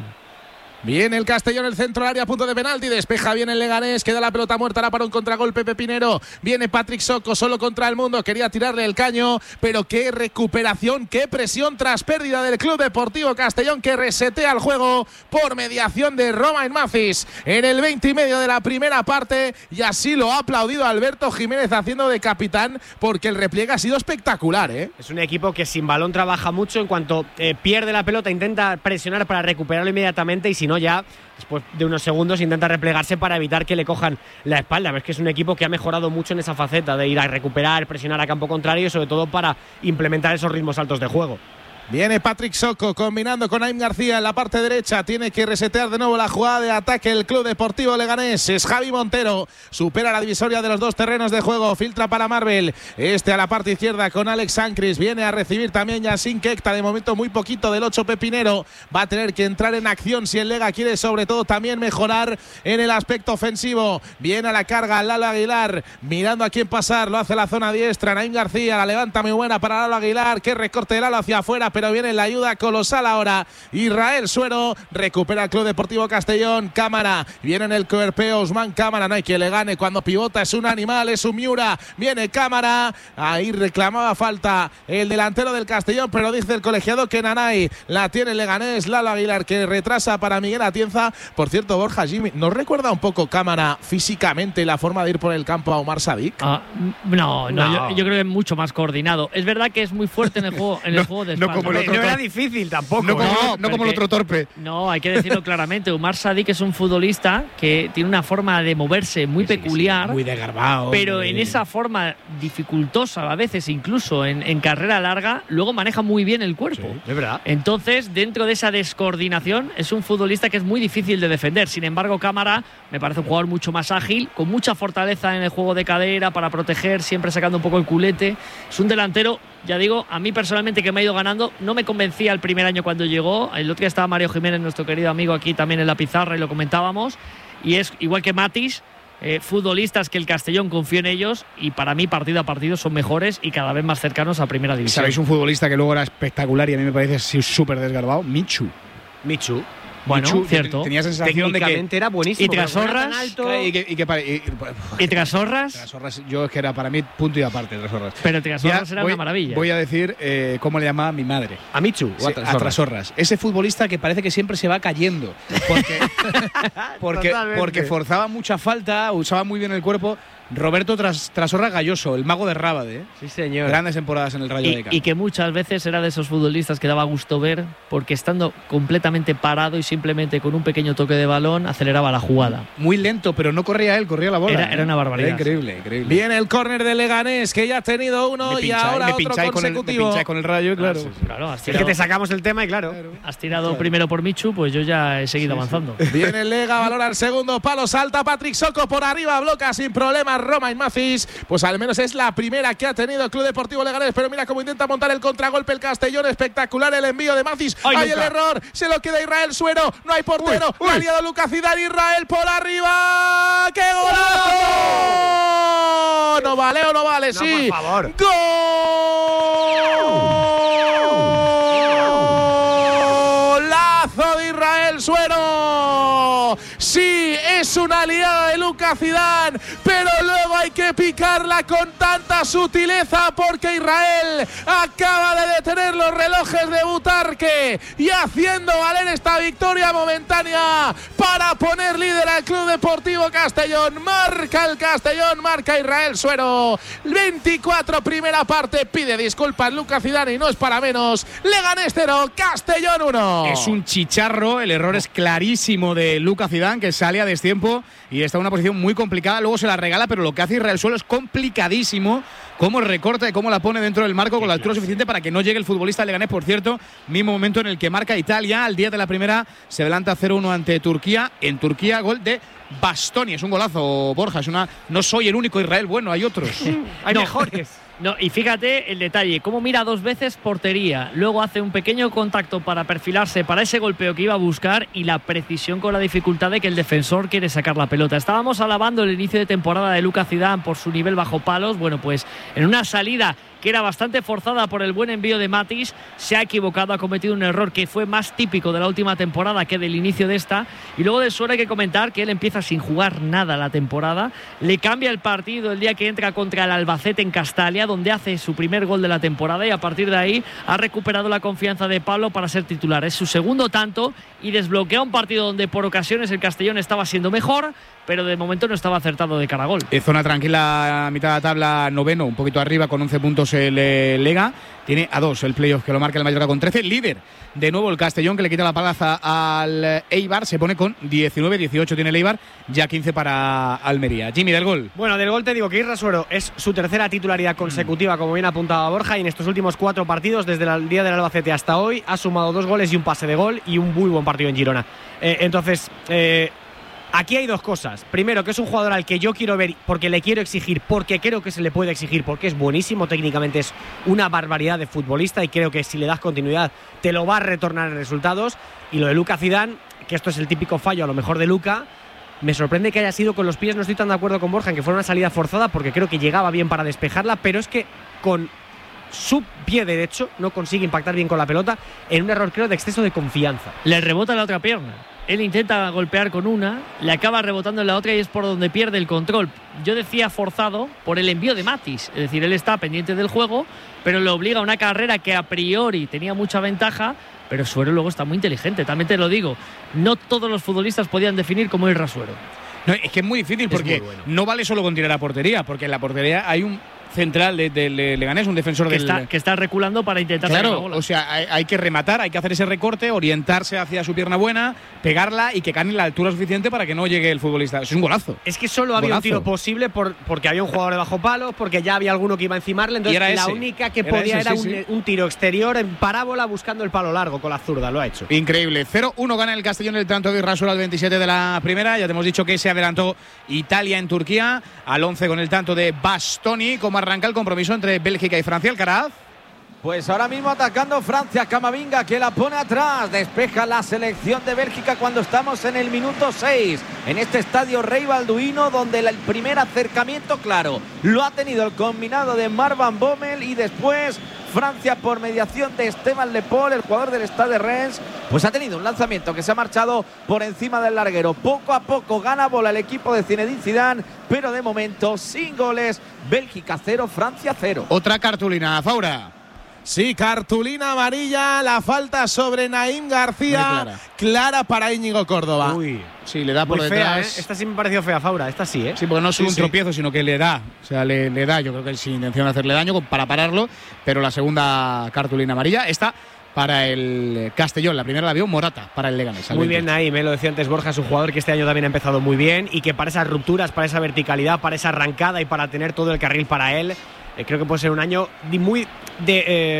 Viene el Castellón, el centro del área, punto de penalti, despeja bien el Leganés, queda la pelota muerta, ahora para un contragolpe pepinero. Viene Patrick Socco solo contra el mundo, quería tirarle el caño, pero qué recuperación, qué presión tras pérdida del Club Deportivo Castellón, que resetea el juego por mediación de Romain Mathis en el 20 y medio de la primera parte, y así lo ha aplaudido Alberto Jiménez haciendo de capitán, porque el repliegue ha sido espectacular, ¿eh? Es un equipo que sin balón trabaja mucho, en cuanto pierde la pelota intenta presionar para recuperarlo inmediatamente, y si no ya después de unos segundos intenta replegarse para evitar que le cojan la espalda. Ves que es un equipo que ha mejorado mucho en esa faceta de ir a recuperar, presionar a campo contrario y sobre todo para implementar esos ritmos altos de juego. Viene Patrick Socco combinando con Naim García en la parte derecha. Tiene que resetear de nuevo la jugada de ataque el Club Deportivo Leganés. Es Javi Montero. Supera la divisoria de los dos terrenos de juego. Filtra para Marvel. A la parte izquierda con Alex Sancris. Viene a recibir también Yasin Kekta. De momento muy poquito del 8 pepinero. Va a tener que entrar en acción si el Lega quiere sobre todo también mejorar en el aspecto ofensivo. Viene a la carga Lalo Aguilar. Mirando a quién pasar. Lo hace la zona diestra. Naim García la levanta muy buena para Lalo Aguilar. Que recorte de Lalo hacia afuera, pero viene la ayuda colosal ahora. Israel Suero recupera el Club Deportivo Castellón. Cámara, viene en el cuerpeo Usman Cámara, no hay quien le gane cuando pivota, es un animal, es un Miura. Viene Cámara, ahí reclamaba falta el delantero del Castellón, pero dice el colegiado que Nanay la tiene el Leganés. Lalo Aguilar que retrasa para Miguel Atienza. Por cierto, Borja, Jimmy, ¿nos recuerda un poco Cámara físicamente la forma de ir por el campo a Omar Sadik? No. Yo creo que es mucho más coordinado. Es verdad que es muy fuerte en el juego, de espalda. No era difícil tampoco. No como el otro torpe. No, hay que decirlo claramente. Omar Sadik es un futbolista que tiene una forma de moverse muy peculiar. Muy desgarbado. Pero en esa forma dificultosa, a veces incluso en carrera larga, luego maneja muy bien el cuerpo. Sí, es verdad. Entonces, dentro de esa descoordinación, es un futbolista que es muy difícil de defender. Sin embargo, Cámara me parece un jugador mucho más ágil, con mucha fortaleza en el juego de cadera para proteger, siempre sacando un poco el culete. Es un delantero, ya digo, a mí personalmente que me ha ido ganando. No me convencía el primer año cuando llegó. El otro día estaba Mario Jiménez, nuestro querido amigo, aquí también en la pizarra y lo comentábamos. Y es igual que Mathis, futbolistas que el Castellón confía en ellos y para mí partido a partido son mejores y cada vez más cercanos a primera división. ¿Sabéis un futbolista que luego era espectacular y a mí me parece súper desgarbado? Michu. Bueno, Michu, cierto. Tenía sensación de que era buenísimo. Y Trasorras. Y Trasorras. Yo es que era para mí punto y aparte Trasorras. Pero Trasorras era una maravilla. Voy a decir cómo le llamaba mi madre. ¿A Michu? Sí, a Trasorras. Ese futbolista que parece que siempre se va cayendo. Porque forzaba mucha falta, usaba muy bien el cuerpo. Roberto Trasorras Galloso, el mago de Rábade. Sí, señor. Grandes temporadas en el Rayo Vallecano. Y que muchas veces era de esos futbolistas que daba gusto ver, porque estando completamente parado y simplemente con un pequeño toque de balón aceleraba la jugada. Muy lento, pero no corría él, corría la bola. Era una barbaridad. Era increíble. Viene el córner de Leganés, que ya ha tenido uno y ahora otro consecutivo. Me pincháis con el Rayo, claro. Claro, es que te sacamos el tema y claro. Has tirado primero por Michu, pues yo ya he seguido avanzando. Viene el Lega, valora el segundo palo, salta Patrick Socco por arriba, bloca sin problemas Romain Mathis. Pues al menos es la primera que ha tenido el Club Deportivo Leganés, pero mira cómo intenta montar el contragolpe el Castellón, espectacular el envío de Mathis. Hay el error, se lo queda Israel Suero, no hay portero, ha liado Lucas Zidane, Israel por arriba. ¡Qué golazo! ¿No vale o no vale? Sí. Por favor. ¡Golazo de Israel Suero! Sí, es una aliada entrada de Lucas Zidane, pero luego hay que picarla con tanta sutileza porque Israel acaba de detener los relojes de Butarque y haciendo valer esta victoria momentánea para poner líder al Club Deportivo Castellón. Marca el Castellón, marca Israel Suero. 24 primera parte, pide disculpas Lucas Zidane y no es para menos. Leganés 0, Castellón 1. Es un chicharro, el error es clarísimo de Lucas Zidane, que sale a destiempo y está en una posición muy complicada, luego se la regala, pero lo que hace Israel Suero es complicadísimo, cómo recorta y cómo la pone dentro del marco con la altura suficiente para que no llegue el futbolista leganés. Por cierto, mismo momento en el que marca Italia, al día de la primera se adelanta 0-1 ante Turquía, en Turquía gol de Bastoni, es un golazo, Borja, no soy el único Israel bueno, hay otros. Hay mejores. No, y fíjate el detalle, cómo mira 2 veces portería, luego hace un pequeño contacto para perfilarse para ese golpeo que iba a buscar y la precisión con la dificultad de que el defensor quiere sacar la pelota. Estábamos alabando el inicio de temporada de Lucas Zidane por su nivel bajo palos. Bueno, pues en una salida que era bastante forzada por el buen envío de Matis, se ha equivocado, ha cometido un error que fue más típico de la última temporada que del inicio de esta. Y luego de Suero hay que comentar que él empieza sin jugar nada la temporada, le cambia el partido el día que entra contra el Albacete en Castalia, donde hace su primer gol de la temporada, y a partir de ahí ha recuperado la confianza de Pablo para ser titular. Es su segundo tanto y desbloquea un partido donde por ocasiones el Castellón estaba siendo mejor, pero de momento no estaba acertado de cara a gol. Zona tranquila, mitad de la tabla, noveno, un poquito arriba con 11 puntos el Lega. Tiene a 2 el playoff que lo marca el Mallorca con 13. Líder de nuevo el Castellón, que le quita la plaza al Eibar, se pone con 19, 18 tiene el Eibar, ya 15 para Almería. Jimmy, del gol. Bueno, del gol te digo que Israel Suero es su tercera titularidad consecutiva, como bien apuntaba Borja, y en estos últimos 4 partidos, desde el día del Albacete hasta hoy, ha sumado 2 goles y un pase de gol y un muy buen partido en Girona. Aquí hay 2 cosas. Primero, que es un jugador al que yo quiero ver porque le quiero exigir, porque creo que se le puede exigir, porque es buenísimo técnicamente, es una barbaridad de futbolista y creo que si le das continuidad te lo va a retornar en resultados. Y lo de Lucas Zidane, que esto es el típico fallo a lo mejor de Luka, me sorprende que haya sido con los pies. No estoy tan de acuerdo con Borja en que fuera una salida forzada, porque creo que llegaba bien para despejarla, pero es que con su pie derecho no consigue impactar bien con la pelota, en un error creo de exceso de confianza. Le rebota la otra pierna. Él intenta golpear con una, le acaba rebotando en la otra y es por donde pierde el control. Yo decía forzado por el envío de Matis, es decir, él está pendiente del juego, pero le obliga a una carrera que a priori tenía mucha ventaja, pero Suero luego está muy inteligente, también te lo digo. No todos los futbolistas podían definir cómo es Suero. No, es que es muy difícil porque no vale solo con tirar a portería, porque en la portería hay un central del Leganés, un defensor que está reculando para intentar sacar la bola. O sea, hay que rematar, hay que hacer ese recorte, orientarse hacia su pierna buena, pegarla y que gane la altura suficiente para que no llegue el futbolista. Es un golazo. Es que solo había un tiro posible porque había un jugador de bajo palo, porque ya había alguno que iba a encimarle, entonces la única que podía era un tiro exterior en parábola buscando el palo largo con la zurda, lo ha hecho. Increíble. 0-1 gana el Castellón el tanto de Israel Suero al 27 de la primera. Ya te hemos dicho que se adelantó Italia en Turquía al 11 con el tanto de Bastoni. Como arranca el compromiso entre Bélgica y Francia, Alcaraz? Pues ahora mismo atacando Francia, Camavinga, que la pone atrás, despeja la selección de Bélgica cuando estamos en el minuto 6, en este estadio Rey Balduino, donde el primer acercamiento, claro, lo ha tenido el combinado de Marc Van Bommel, y después Francia, por mediación de Esteban Le Paul, el jugador del Stade de Reims, pues ha tenido un lanzamiento que se ha marchado por encima del larguero. Poco a poco gana bola el equipo de Zinedine Zidane, pero de momento sin goles. Bélgica 0, Francia 0. Otra cartulina, Faura. Sí, cartulina amarilla, la falta sobre Naim García, clara para Íñigo Córdoba. Uy, sí, le da por muy detrás. Fea, ¿eh? Esta sí me pareció fea, Faura, esta sí, ¿eh? Sí, porque no es un tropiezo, sino que le da. O sea, le da, yo creo que sin intención de hacerle daño para pararlo, pero la segunda cartulina amarilla está para el Castellón. La primera la vio Morata para el Leganés. Muy bien, Naim, lo decía antes Borja, es un jugador que este año también ha empezado muy bien y que para esas rupturas, para esa verticalidad, para esa arrancada y para tener todo el carril para él, creo que puede ser un año muy voy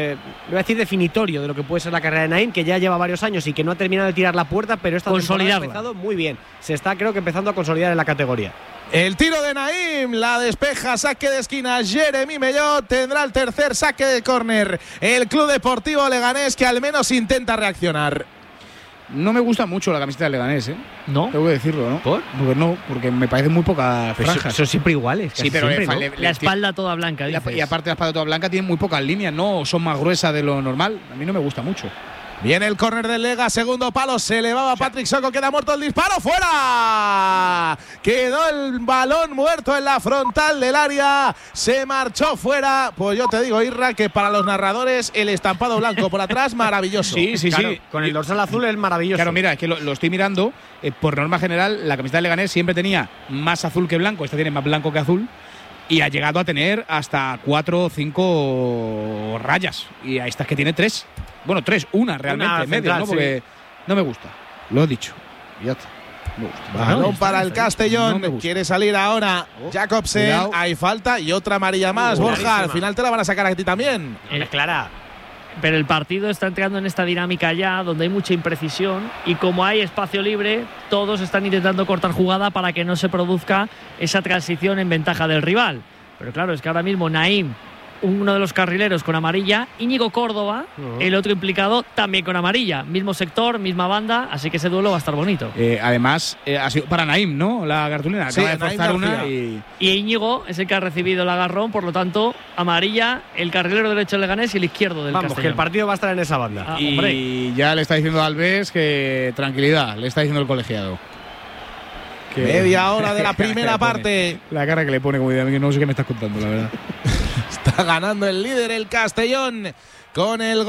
a decir definitorio de lo que puede ser la carrera de Naim, que ya lleva varios años y que no ha terminado de tirar la puerta, pero esta temporada ha empezado muy bien. Se está, creo que, empezando a consolidar en la categoría. El tiro de Naim, la despeja, saque de esquina Jeremy Mellot, tendrá el tercer saque de córner el Club Deportivo Leganés, que al menos intenta reaccionar. No me gusta mucho la camiseta del Leganés, ¿eh? ¿No? Tengo que decirlo, ¿no? ¿Por? Porque me parecen muy pocas franjas. Son siempre iguales. Sí, pero siempre, ¿no? La espalda toda blanca, y aparte la espalda toda blanca tiene muy pocas líneas, no son más gruesas de lo normal. A mí no me gusta mucho. Viene el córner del Lega, segundo palo, se elevaba Patrick Soko, queda muerto el disparo, ¡fuera! Quedó el balón muerto en la frontal del área, se marchó fuera. Pues yo te digo, Irra, que para los narradores el estampado blanco por atrás, maravilloso. Sí, claro, con el dorsal azul es maravilloso. Claro, mira, es que lo estoy mirando, por norma general, la camiseta de Leganés siempre tenía más azul que blanco, esta tiene más blanco que azul. Y ha llegado a tener hasta 4 o 5 rayas. Y a estas que tiene 3. Bueno, 3, una realmente en medio, ¿no? Porque no me gusta. Lo he dicho. Y ya está. Me gusta. Balón para el Castellón. No quiere salir ahora Jacobsen. Cuidado. Hay falta y otra amarilla más. Borja, al final te la van a sacar a ti también. Es clara. Pero el partido está entrando en esta dinámica ya, donde hay mucha imprecisión y como hay espacio libre, todos están intentando cortar jugada para que no se produzca esa transición en ventaja del rival. Pero claro, es que ahora mismo Naim, uno de los carrileros con amarilla, Íñigo Córdoba, el otro implicado también con amarilla. Mismo sector, misma banda, así que ese duelo va a estar bonito. Además, ha sido para Naim, ¿no? La cartulina. Sí, acaba de forzar una y Íñigo es el que ha recibido el agarrón, por lo tanto, amarilla, el carrilero derecho del Leganés y el izquierdo del Castellón. Que el partido va a estar en esa banda. Y ya le está diciendo a Alves que tranquilidad, le está diciendo el colegiado. Media hora de la primera parte. La cara que le pone, como de no sé qué me estás contando, la verdad. Está ganando el líder, el Castellón, con el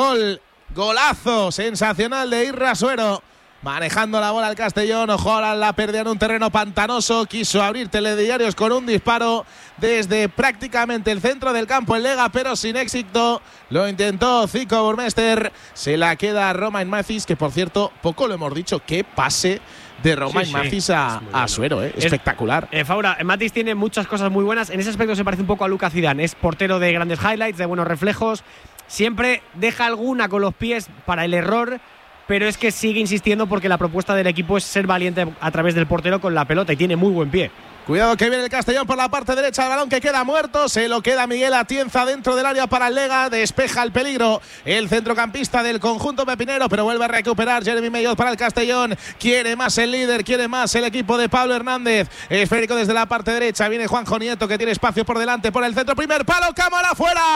golazo sensacional de Irra Suero. Manejando la bola el Castellón, ojo ahora la pérdida en un terreno pantanoso, quiso abrir telediarios con un disparo desde prácticamente el centro del campo en Lega, pero sin éxito. Lo intentó Zico Burmester, se la queda Romain Mathis, que por cierto, poco lo hemos dicho, qué pase de Romain Mathis a Suero, espectacular. Faura, Mathis tiene muchas cosas muy buenas, en ese aspecto se parece un poco a Lucas Zidane, es portero de grandes highlights, de buenos reflejos, siempre deja alguna con los pies para el error, pero es que sigue insistiendo porque la propuesta del equipo es ser valiente a través del portero con la pelota y tiene muy buen pie. Cuidado que viene el Castellón por la parte derecha del balón que queda muerto, se lo queda Miguel Atienza dentro del área para el Lega, despeja el peligro el centrocampista del conjunto pepinero, pero vuelve a recuperar Jeremy Mellot para el Castellón, quiere más el líder, quiere más el equipo de Pablo Hernández, esférico desde la parte derecha, viene Juanjo Nieto que tiene espacio por delante, por el centro, primer palo, Cámara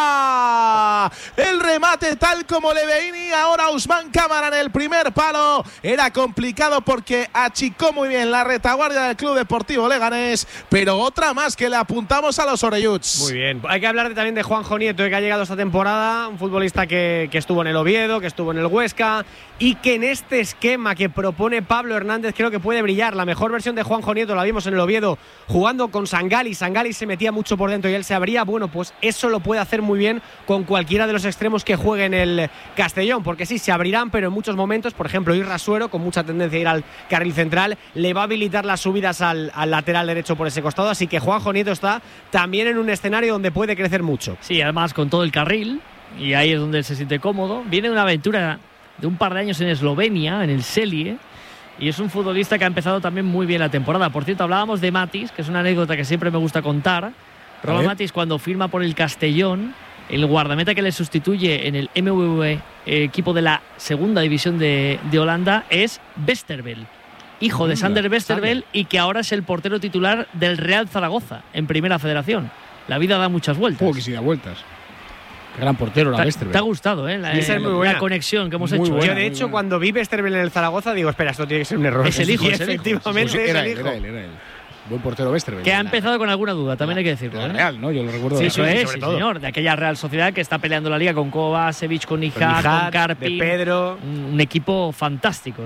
fuera, el remate tal como Leveini, ahora Usman Cámara en el primer palo, era complicado porque achicó muy bien la retaguardia del Club Deportivo Leganés, pero otra más que le apuntamos a los Orelluts. Muy bien, hay que hablar también de Juanjo Nieto, que ha llegado esta temporada, un futbolista que estuvo en el Oviedo, que estuvo en el Huesca y que en este esquema que propone Pablo Hernández creo que puede brillar. La mejor versión de Juanjo Nieto la vimos en el Oviedo jugando con Sangali se metía mucho por dentro y él se abría, bueno, pues eso lo puede hacer muy bien con cualquiera de los extremos que juegue en el Castellón, porque sí, se abrirán, pero en muchos momentos, por ejemplo, Irra Suero, con mucha tendencia a ir al carril central, le va a habilitar las subidas al lateral derecho por ese costado, así que Juanjo Nieto está también en un escenario donde puede crecer mucho. Sí, además con todo el carril, y ahí es donde él se siente cómodo. Viene de una aventura de un par de años en Eslovenia, en el Celje, y es un futbolista que ha empezado también muy bien la temporada. Por cierto, hablábamos de Mathis, que es una anécdota que siempre me gusta contar. Romain Mathis, cuando firma por el Castellón, el guardameta que le sustituye en el MVV, equipo de la segunda división de Holanda, es Westerveld, hijo de Sander Westerveld, y que ahora es el portero titular del Real Zaragoza en Primera Federación. La vida da muchas vueltas. Que sí da vueltas. Gran portero, la Westerveld. Te ha gustado, la conexión que hemos hecho. Buena, yo, de hecho, cuando vi Westerveld en el Zaragoza, digo, espera, esto tiene que ser un error. Es el hijo, efectivamente, pues era el hijo. Era él. Buen portero Westerveld. Que ha empezado con alguna duda, también hay que decirlo. Real, ¿no? Yo lo recuerdo. Sí, eso es, sí, señor. De aquella Real Sociedad que está peleando la liga con Kovacevic, con Nijat, con Karpin. De Pedro. Un equipo fantástico.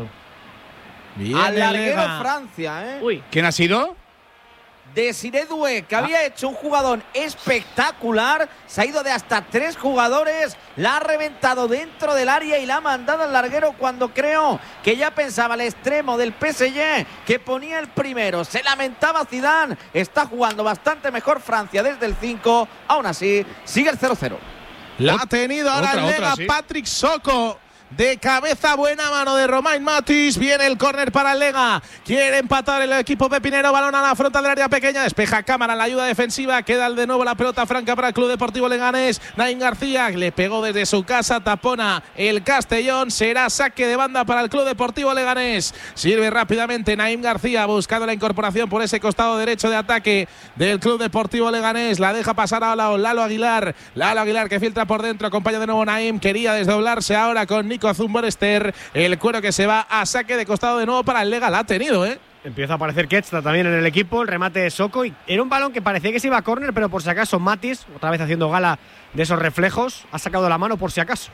Al larguero Francia, Uy. ¿Quién ha sido? Desiré Doué, que había hecho un jugador espectacular, se ha ido de hasta 3 jugadores, la ha reventado dentro del área y la ha mandado al larguero cuando creo que ya pensaba el extremo del PSG que ponía el primero. Se lamentaba Zidane, está jugando bastante mejor Francia desde el 5, aún así sigue el 0-0. La ha tenido ahora el Lega, sí. Patrick Soko. De cabeza, buena mano de Romain Mathis. Viene el córner para el Lega. Quiere empatar el equipo pepinero. Balón a la frontal del área pequeña. Despeja Cámara en la ayuda defensiva. Queda de nuevo la pelota franca para el Club Deportivo Leganés. Naim García le pegó desde su casa. Tapona el Castellón. Será saque de banda para el Club Deportivo Leganés. Sirve rápidamente Naim García buscando la incorporación por ese costado derecho de ataque del Club Deportivo Leganés. La deja pasar a Lalo Aguilar. Lalo Aguilar que filtra por dentro. Acompaña de nuevo Naim. Quería desdoblarse ahora con Nico esférico Zumborester. El cuero que se va a saque de costado de nuevo para el Lega. La ha tenido, ¿eh? Empieza a aparecer Ketsta también en el equipo. El remate de Soko. Y era un balón que parecía que se iba a córner, pero por si acaso Matis, otra vez haciendo gala de esos reflejos, ha sacado la mano por si acaso.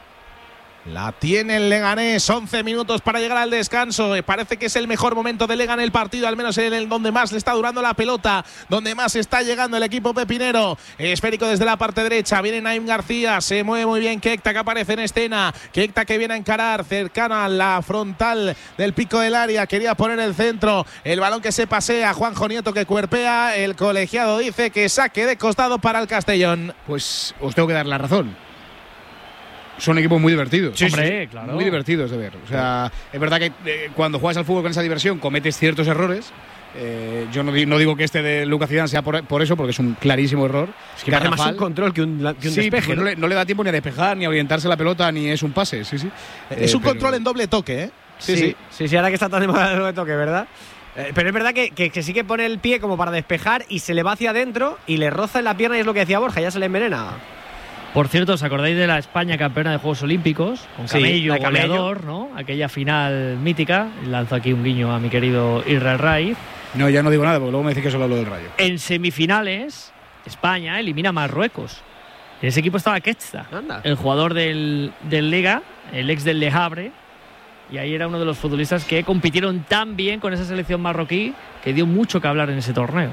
La tiene el Leganés, 11 minutos para llegar al descanso. Parece que es el mejor momento de Lega en el partido, al menos en el donde más le está durando la pelota, donde más está llegando el equipo pepinero. Esférico desde la parte derecha, viene Naim García, se mueve muy bien Keita, que aparece en escena. Keita que viene a encarar, cercana a la frontal del pico del área, quería poner el centro, el balón que se pasea, Juanjo Nieto que cuerpea, el colegiado dice que saque de costado para el Castellón. Pues os tengo que dar la razón. Son equipos muy divertidos. Sí, hombre, claro. Muy divertidos de ver. O sea, es verdad que cuando juegas al fútbol con esa diversión cometes ciertos errores. Yo no digo que este de Lucas Zidane sea por eso, porque es un clarísimo error. Es que hace más un control que un despeje. No le da tiempo ni a despejar, ni a orientarse la pelota, ni es un pase. Sí. Es un control en doble toque, ¿eh? Sí, ahora que está tan de moda el doble toque, ¿verdad? Pero es verdad que sí que pone el pie como para despejar y se le va hacia adentro y le roza en la pierna, y es lo que decía Borja, ya se le envenena. Por cierto, ¿os acordáis de la España campeona de Juegos Olímpicos? Con Camello, sí, goleador, ¿no? Aquella final mítica. Lanzo aquí un guiño a mi querido Israel Raiz. No, ya no digo nada, porque luego me dice que solo hablo del Rayo. En semifinales, España elimina a Marruecos. En ese equipo estaba Ketsta, el jugador del Lega, el ex del Le Havre. Y ahí era uno de los futbolistas que compitieron tan bien con esa selección marroquí que dio mucho que hablar en ese torneo.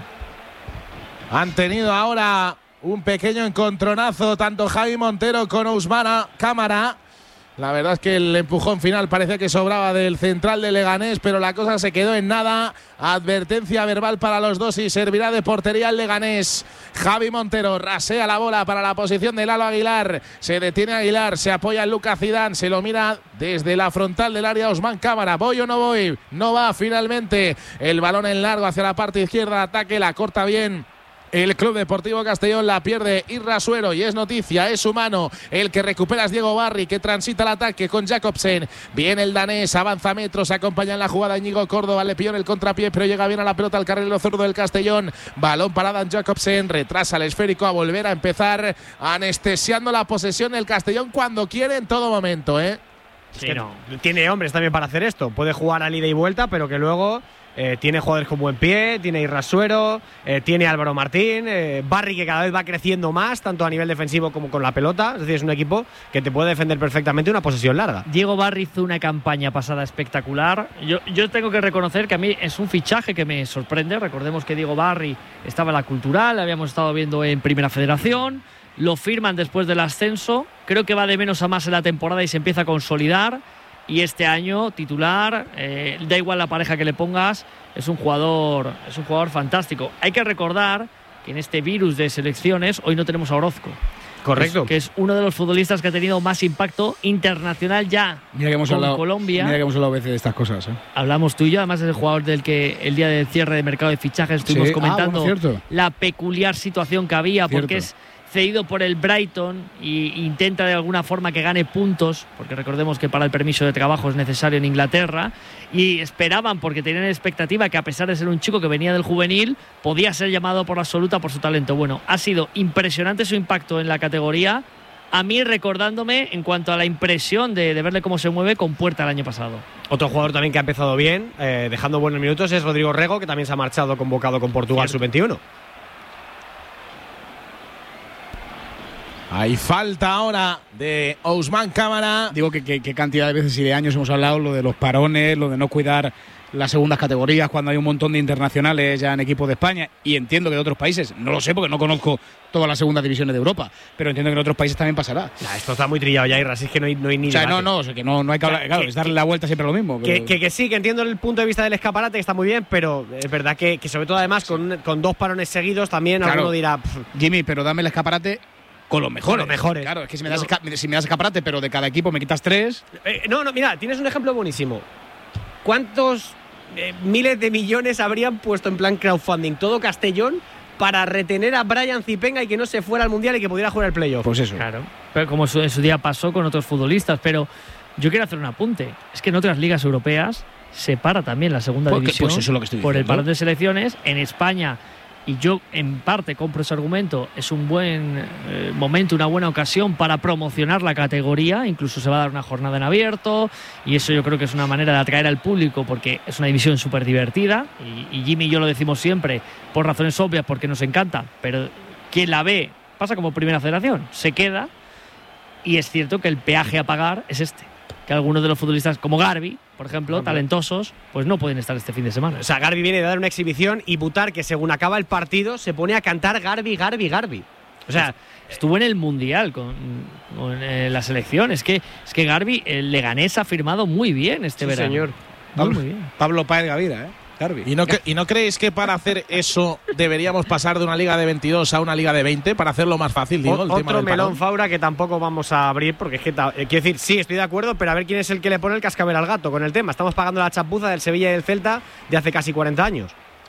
Han tenido ahora un pequeño encontronazo, tanto Javi Montero con Ousmane Camara. La verdad es que el empujón final parece que sobraba del central de Leganés, pero la cosa se quedó en nada. Advertencia verbal para los dos y servirá de portería al Leganés. Javi Montero rasea la bola para la posición de Lalo Aguilar. Se detiene Aguilar, se apoya en Lucas Zidane, se lo mira desde la frontal del área Ousmane Camara. ¿Voy o no voy? No va finalmente. El balón en largo hacia la parte izquierda, ataque, la corta bien el Club Deportivo Castellón, la pierde Irrasuero y es noticia, es humano. El que recupera es Diego Barry, que transita el ataque con Jacobsen. Viene el danés, avanza metros, acompaña en la jugada Íñigo Córdoba, le pilló en el contrapié, pero llega bien a la pelota al carrilero zurdo del Castellón. Balón para Dan Jacobsen, retrasa el esférico a volver a empezar, anestesiando la posesión del Castellón cuando quiere en todo momento, ¿eh? Sí, no. Tiene hombres también para hacer esto. Puede jugar al ida y vuelta, pero que luego tiene jugadores con buen pie, tiene Irrasuero, tiene Álvaro Martín, Barry, que cada vez va creciendo más, tanto a nivel defensivo como con la pelota. Es decir, es un equipo que te puede defender perfectamente una posesión larga. Diego Barry hizo una campaña pasada espectacular. Yo tengo que reconocer que a mí es un fichaje que me sorprende. Recordemos que Diego Barry estaba en la Cultural, habíamos estado viendo en Primera Federación. Lo firman después del ascenso. Creo que va de menos a más en la temporada y se empieza a consolidar. Y este año titular, da igual la pareja que le pongas, es un jugador fantástico. Hay que recordar que en este virus de selecciones hoy no tenemos a Orozco. Correcto. Que es uno de los futbolistas que ha tenido más impacto internacional ya. Mira que hemos con hablado, Colombia. Mira que hemos hablado a veces de estas cosas. Hablamos tú y yo, además es el jugador del que el día del cierre de mercado de fichajes estuvimos comentando la peculiar situación que había, porque es cedido por el Brighton e intenta de alguna forma que gane puntos, porque recordemos que para el permiso de trabajo es necesario en Inglaterra, y esperaban, porque tenían expectativa, que a pesar de ser un chico que venía del juvenil, podía ser llamado por la absoluta por su talento. Bueno, ha sido impresionante su impacto en la categoría, a mí recordándome en cuanto a la impresión de verle cómo se mueve con Puerta el año pasado. Otro jugador también que ha empezado bien, dejando buenos minutos, es Rodrigo Rego, que también se ha marchado convocado con Portugal sub-21. Hay falta ahora de Ousmane Camara. Digo que cantidad de veces y de años hemos hablado lo de los parones, lo de no cuidar las segundas categorías cuando hay un montón de internacionales ya en equipos de España, y entiendo que de otros países, no lo sé porque no conozco todas las segundas divisiones de Europa, pero entiendo que en otros países también pasará. Esto está muy trillado ya, Irra, así es que no hay ni debate. O no hay que hablar, claro, es darle la vuelta siempre a lo mismo. Pero que sí, que entiendo el punto de vista del escaparate, que está muy bien, pero es verdad que sobre todo además con dos parones seguidos también alguno dirá… Jimmy, pero dame el escaparate con los mejores. Claro, es que si me das escaparate, pero de cada equipo me quitas 3. No, mira, tienes un ejemplo buenísimo. ¿Cuántos miles de millones habrían puesto en plan crowdfunding todo Castellón para retener a Brian Zipenga y que no se fuera al Mundial y que pudiera jugar el playoff? Pues eso. Claro. Pero como en su día pasó con otros futbolistas. Pero yo quiero hacer un apunte. Es que en otras ligas europeas se para también la segunda división pues eso es lo que estoy por el diciendo. parón de selecciones. En España y yo en parte compro ese argumento, es un buen momento, una buena ocasión para promocionar la categoría, incluso se va a dar una jornada en abierto y eso yo creo que es una manera de atraer al público porque es una división súper divertida y Jimmy y yo lo decimos siempre por razones obvias porque nos encanta, pero quien la ve pasa como Primera Federación, se queda y es cierto que el peaje a pagar es este. Que algunos de los futbolistas como Garbi, por ejemplo, talentosos, pues no pueden estar este fin de semana. O sea, Garbi viene de dar una exhibición y Butar, que según acaba el partido, se pone a cantar Garbi, Garbi, Garbi. O sea, estuvo en el Mundial con la selección. Es que Garbi, el Leganés ha firmado muy bien este verano. Señor. Muy bien. Pablo Páez Gavira, Garbi. ¿Y no creéis que para hacer eso deberíamos pasar de una liga de 22 a una liga de 20 para hacerlo más fácil? Digo, otro melón, Faura, que tampoco vamos a abrir porque es que, quiero decir, sí, estoy de acuerdo, pero a ver quién es el que le pone el cascabel al gato con el tema. Estamos pagando la chapuza del Sevilla y del Celta de hace casi 40 años.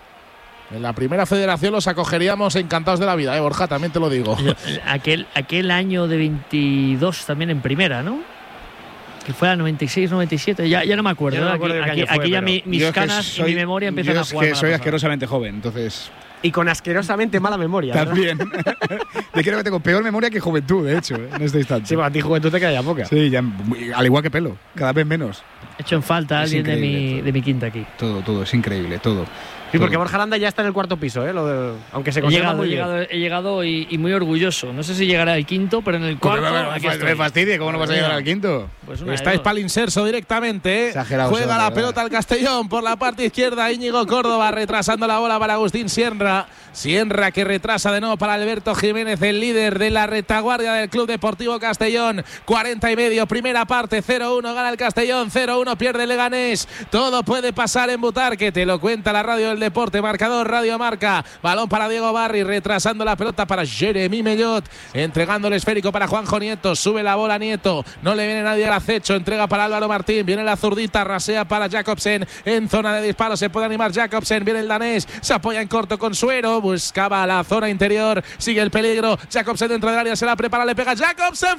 En la Primera Federación los acogeríamos encantados de la vida, Borja, también te lo digo. Aquel año de 22 también en Primera, ¿no? Que fue a 96, 97, ya no me acuerdo. Aquí ya mis canas y mi memoria empiezan a jugar. Es que soy asquerosamente joven, entonces. Y con asquerosamente mala memoria. También. Te quiero que tengo peor memoria que juventud, de hecho, en este instante. Sí, para ti juventud te queda ya poca. Sí, ya, al igual que pelo, cada vez menos. He hecho en falta alguien de mi quinta aquí. Todo, es increíble, todo. Sí, porque Borja Aranda ya está en el cuarto piso, aunque se conserva muy bien. He llegado y muy orgulloso. No sé si llegará al quinto, pero en el cuarto. Me fastidie, ¿cómo no vas a llegar al quinto? Pues estáis para el inserso directamente. Juega la pelota al Castellón por la parte izquierda. Íñigo Córdoba retrasando la bola para Agustín Sierra. Sierra que retrasa de nuevo para Alberto Jiménez, el líder de la retaguardia del Club Deportivo Castellón. 40 y medio, primera parte, 0-1 gana el Castellón, 0-1 pierde el Leganés. Todo puede pasar en Butarque, te lo cuenta la radio del deporte, marcador Radio Marca. Balón para Diego Barri, retrasando la pelota para Jeremy Mellot, entregando el esférico para Juanjo Nieto, sube la bola Nieto, no le viene nadie al acecho, entrega para Álvaro Martín, viene la zurdita, rasea para Jacobsen, en zona de disparo se puede animar Jacobsen, viene el danés, se apoya en corto con Suero, buscaba la zona interior, sigue el peligro, Jacobsen dentro del área, se la prepara, le pega Jacobsen,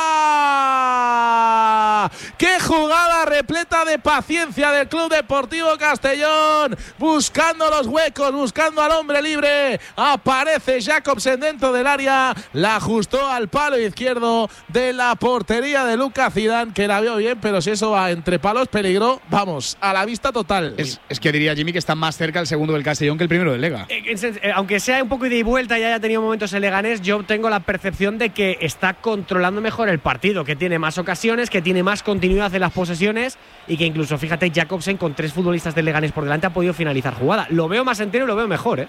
fuera. ¡Qué jugada repleta de paciencia del Club Deportivo Castellón! Buscando los huecos, buscando al hombre libre, aparece Jacobsen dentro del área, la ajustó al palo izquierdo de la portería de Lucas Zidane, que la vio bien, pero si eso va entre palos, peligro, vamos, a la vista total. Es que diría Jimmy que está más cerca el segundo del Castellón que el primero del Lega. Aunque sea un poco ida y vuelta y haya tenido momentos en Leganés, yo tengo la percepción de que está controlando mejor el partido, que tiene más ocasiones, que tiene más continuidad en las posesiones y que incluso, fíjate, Jacobsen con 3 futbolistas del Leganés por delante ha podido finalizar jugada. Lo veo más entero y lo veo mejor,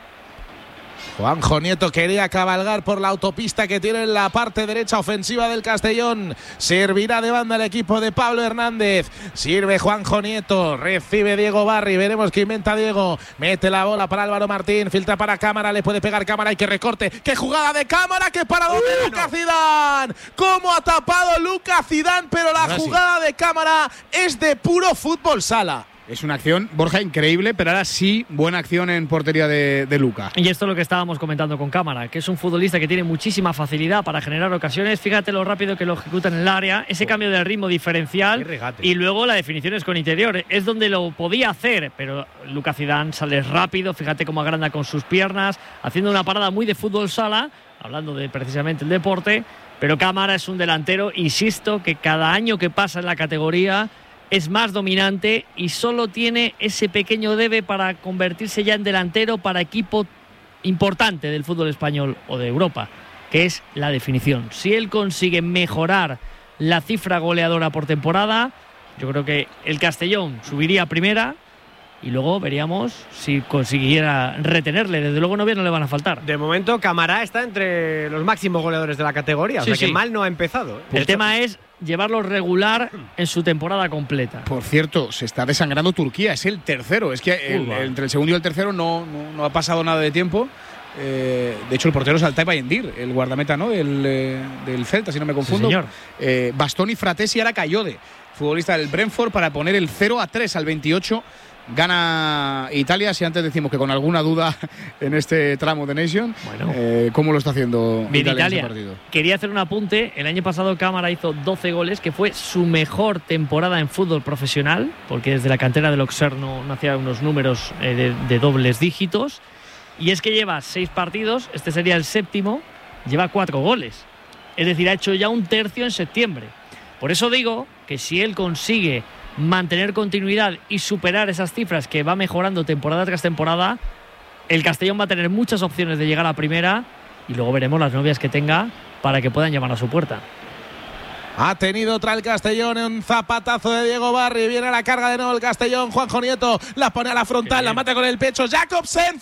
Juanjo Nieto quería cabalgar por la autopista que tiene en la parte derecha ofensiva del Castellón. Servirá de banda el equipo de Pablo Hernández. Sirve Juanjo Nieto. Recibe Diego Barri. Veremos qué inventa Diego. Mete la bola para Álvaro Martín. Filtra para Cámara. Le puede pegar Cámara y que recorte. ¡Qué jugada de Cámara! ¡Qué paradón de Lucas Zidane! ¿Cómo ha tapado Lucas Zidane? Pero la jugada de Cámara es de puro fútbol sala. Es una acción, Borja, increíble, pero ahora sí, buena acción en portería de Luca. Y esto es lo que estábamos comentando con Cámara, que es un futbolista que tiene muchísima facilidad para generar ocasiones. Fíjate lo rápido que lo ejecuta en el área, ese cambio de ritmo diferencial y luego la definición es con interior. Es donde lo podía hacer, pero Lucas Zidane sale rápido, fíjate cómo agranda con sus piernas, haciendo una parada muy de fútbol sala, hablando de precisamente el deporte, pero Cámara es un delantero, insisto, que cada año que pasa en la categoría es más dominante y solo tiene ese pequeño debe para convertirse ya en delantero para equipo importante del fútbol español o de Europa, que es la definición. Si él consigue mejorar la cifra goleadora por temporada, yo creo que el Castellón subiría a primera y luego veríamos si consiguiera retenerle. Desde luego no le van a faltar. De momento Cámara está entre los máximos goleadores de la categoría, sí, o sea que mal no ha empezado. El tema es llevarlo regular en su temporada completa. Por cierto, se está desangrando Turquía, es el tercero. Es que entre el segundo y el tercero no ha pasado nada de tiempo. De hecho, el portero es Altay Bayendir, el guardameta, ¿no? del Celta, si no me confundo. Sí, señor. Bastoni Fratesi ahora Cayode, futbolista del Brentford, para poner el 0-3 al 28. Gana Italia. Si antes decimos que con alguna duda en este tramo de Nation, ¿cómo lo está haciendo Italia en ese partido? Quería hacer un apunte. El año pasado Cámara hizo 12 goles, que fue su mejor temporada en fútbol profesional, porque desde la cantera del Auxerre no hacía unos números de dobles dígitos. Y es que lleva 6 partidos, este sería el 7º, lleva 4 goles. Es decir, ha hecho ya un tercio en septiembre. Por eso digo que si él consigue mantener continuidad y superar esas cifras que va mejorando temporada tras temporada, el Castellón va a tener muchas opciones de llegar a primera y luego veremos las novias que tenga para que puedan llamar a su puerta. Ha tenido otra el Castellón, un zapatazo de Diego Barri, viene a la carga de nuevo el Castellón, Juanjo Nieto la pone a la frontal, la mata con el pecho, Jacobsen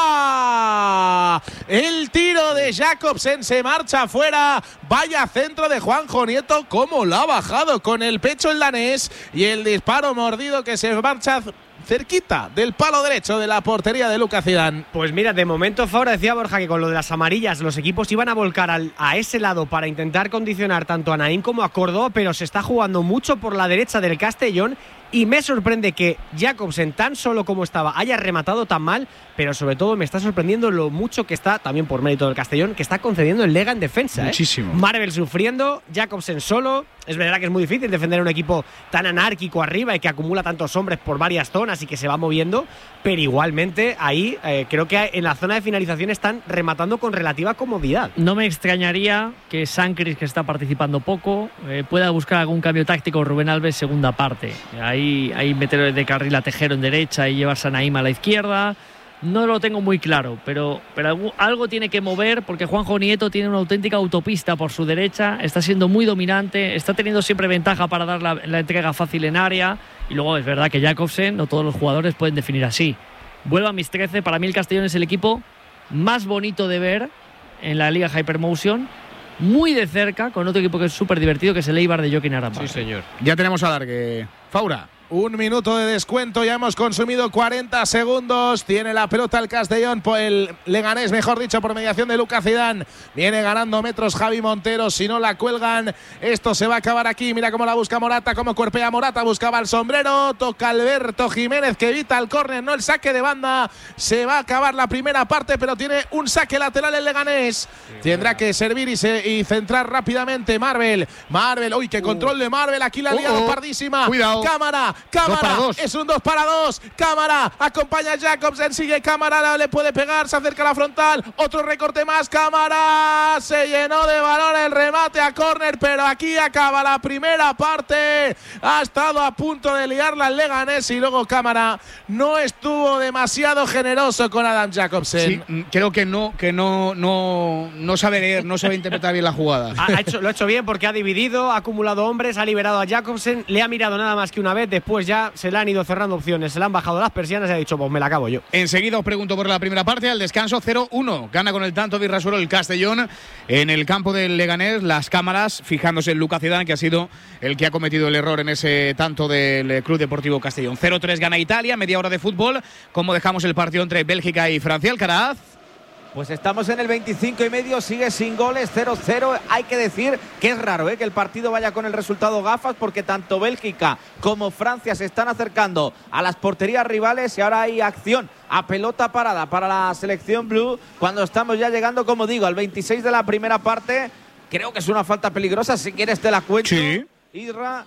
fuera, el tiro de Jacobsen se marcha fuera, vaya centro de Juanjo Nieto, cómo lo ha bajado con el pecho el danés y el disparo mordido que se marcha cerquita del palo derecho de la portería de Lucas Zidane. Pues mira, de momento Fabra decía Borja que con lo de las amarillas los equipos iban a volcar a ese lado para intentar condicionar tanto a Naim como a Córdoba, pero se está jugando mucho por la derecha del Castellón y me sorprende que Jacobsen, tan solo como estaba, haya rematado tan mal, pero sobre todo me está sorprendiendo lo mucho que está, también por mérito del Castellón, que está concediendo el Lega en defensa. Muchísimo. Marvel sufriendo, Jacobsen solo. Es verdad que es muy difícil defender un equipo tan anárquico arriba y que acumula tantos hombres por varias zonas y que se va moviendo, pero igualmente ahí creo que en la zona de finalización están rematando con relativa comodidad. No me extrañaría que Sancris, que está participando poco, pueda buscar algún cambio táctico Rubén Alves segunda parte. Ahí meter de carril a Tejero en derecha y llevarse a Naim a la izquierda. No lo tengo muy claro, pero algo tiene que mover porque Juanjo Nieto tiene una auténtica autopista por su derecha, está siendo muy dominante, está teniendo siempre ventaja para dar la entrega fácil en área y luego es verdad que Jacobsen, no todos los jugadores pueden definir así. Vuelvo a mis 13, para mí el Castellón es el equipo más bonito de ver en la Liga Hypermotion, muy de cerca, con otro equipo que es súper divertido, que es el Eibar de Joaquín Aramba. Sí, señor. Ya tenemos a Largue. Faura. Un minuto de descuento, ya hemos consumido 40 segundos. Tiene la pelota el Castellón, el Leganés, mejor dicho, por mediación de Lucas Zidane. Viene ganando metros Javi Montero, si no la cuelgan, esto se va a acabar aquí. Mira cómo la busca Morata, cómo cuerpea Morata, buscaba el sombrero, toca Alberto Jiménez que evita el córner, no el saque de banda. Se va a acabar la primera parte, pero tiene un saque lateral el Leganés. Tendrá que servir y centrar rápidamente Marvel, uy, qué control de Marvel, aquí la ha liado pardísima. Cuidado. Cámara, es un 2 para 2. Cámara, acompaña a Jacobsen, sigue Cámara, le puede pegar, se acerca a la frontal. Otro recorte más, Cámara. Se llenó de valor el remate a córner, pero aquí acaba la primera parte. Ha estado a punto de liarla el Leganés y luego Cámara no estuvo demasiado generoso con Adam Jacobsen. Sí, creo que no sabe leer, no sabe interpretar bien la jugada. Lo ha hecho bien porque ha dividido, ha acumulado hombres, ha liberado a Jacobsen, le ha mirado nada más que una vez, después ya se le han ido cerrando opciones, se le han bajado las persianas y ha dicho, pues me la acabo yo. Enseguida os pregunto por la primera parte, al descanso 0-1. Gana con el tanto de Irrasuelo el Castellón en el campo del Leganés, las cámaras fijándose en Lucas Zidane, que ha sido el que ha cometido el error en ese tanto del Club Deportivo Castellón. 0-3 gana Italia, media hora de fútbol. ¿Cómo dejamos el partido entre Bélgica y Francia, Alcaraz? Pues estamos en el 25 y medio, sigue sin goles, 0-0. Hay que decir que es raro que el partido vaya con el resultado gafas, porque tanto Bélgica como Francia se están acercando a las porterías rivales y ahora hay acción a pelota parada para la selección blue cuando estamos ya llegando, como digo, al 26 de la primera parte. Creo que es una falta peligrosa, si quieres te la cuento. Sí. Isra.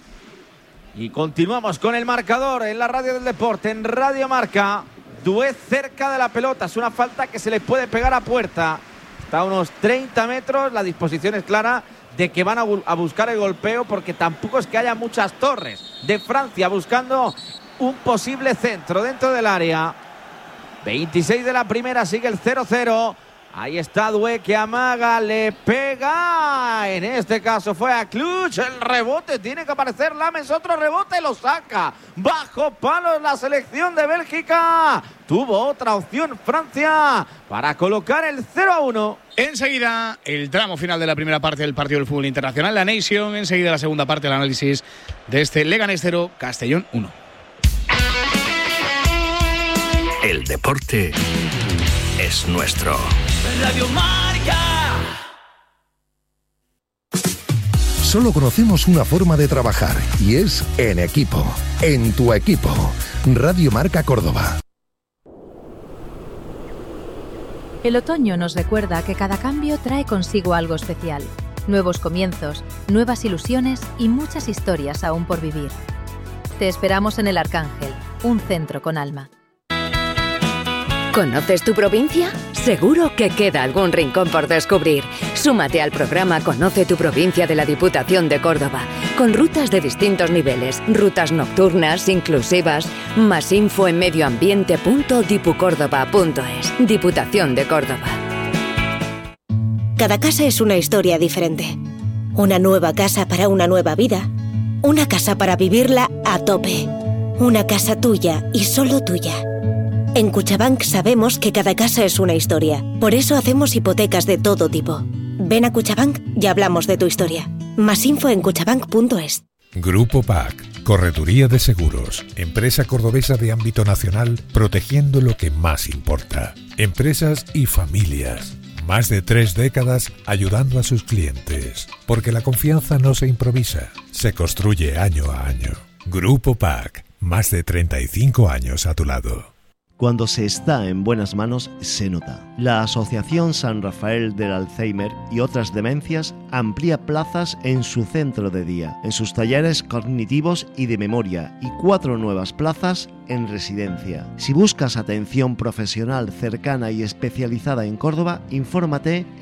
Y continuamos con el marcador en la radio del deporte, en Radio Marca. Dué cerca de la pelota, es una falta que se le puede pegar a puerta. Está a unos 30 metros, la disposición es clara de que van a buscar el golpeo, porque tampoco es que haya muchas torres de Francia buscando un posible centro dentro del área. 26 de la primera, sigue el 0-0. Ahí está Dué que amaga, le pega. En este caso fue a Kluch. El rebote tiene que aparecer Lames. Otro rebote, lo saca. Bajo palos la selección de Bélgica. Tuvo otra opción Francia para colocar el 0-1. Enseguida el tramo final de la primera parte del partido del fútbol internacional, la Nation. Enseguida la segunda parte, el análisis de este Leganés 0, Castellón 1. El deporte es nuestro. Radio Marca. Solo conocemos una forma de trabajar y es en equipo. En tu equipo. Radio Marca Córdoba. El otoño nos recuerda que cada cambio trae consigo algo especial. Nuevos comienzos, nuevas ilusiones y muchas historias aún por vivir. Te esperamos en El Arcángel, un centro con alma. ¿Conoces tu provincia? Seguro que queda algún rincón por descubrir. Súmate al programa Conoce tu provincia de la Diputación de Córdoba, con rutas de distintos niveles, rutas nocturnas, inclusivas. Más info en medioambiente.dipucórdoba.es. Diputación de Córdoba. Cada casa es una historia diferente. Una nueva casa para una nueva vida. Una casa para vivirla a tope. Una casa tuya y solo tuya. En Cuchabank sabemos que cada casa es una historia. Por eso hacemos hipotecas de todo tipo. Ven a Cuchabank y hablamos de tu historia. Más info en cuchabank.es. Grupo PAC, Correduría de Seguros, empresa cordobesa de ámbito nacional, protegiendo lo que más importa. Empresas y familias. Más de 3 décadas ayudando a sus clientes. Porque la confianza no se improvisa, se construye año a año. Grupo PAC, más de 35 años a tu lado. Cuando se está en buenas manos, se nota. La Asociación San Rafael del Alzheimer y otras demencias amplía plazas en su centro de día, en sus talleres cognitivos y de memoria, y 4 nuevas plazas en residencia. Si buscas atención profesional cercana y especializada en Córdoba, infórmate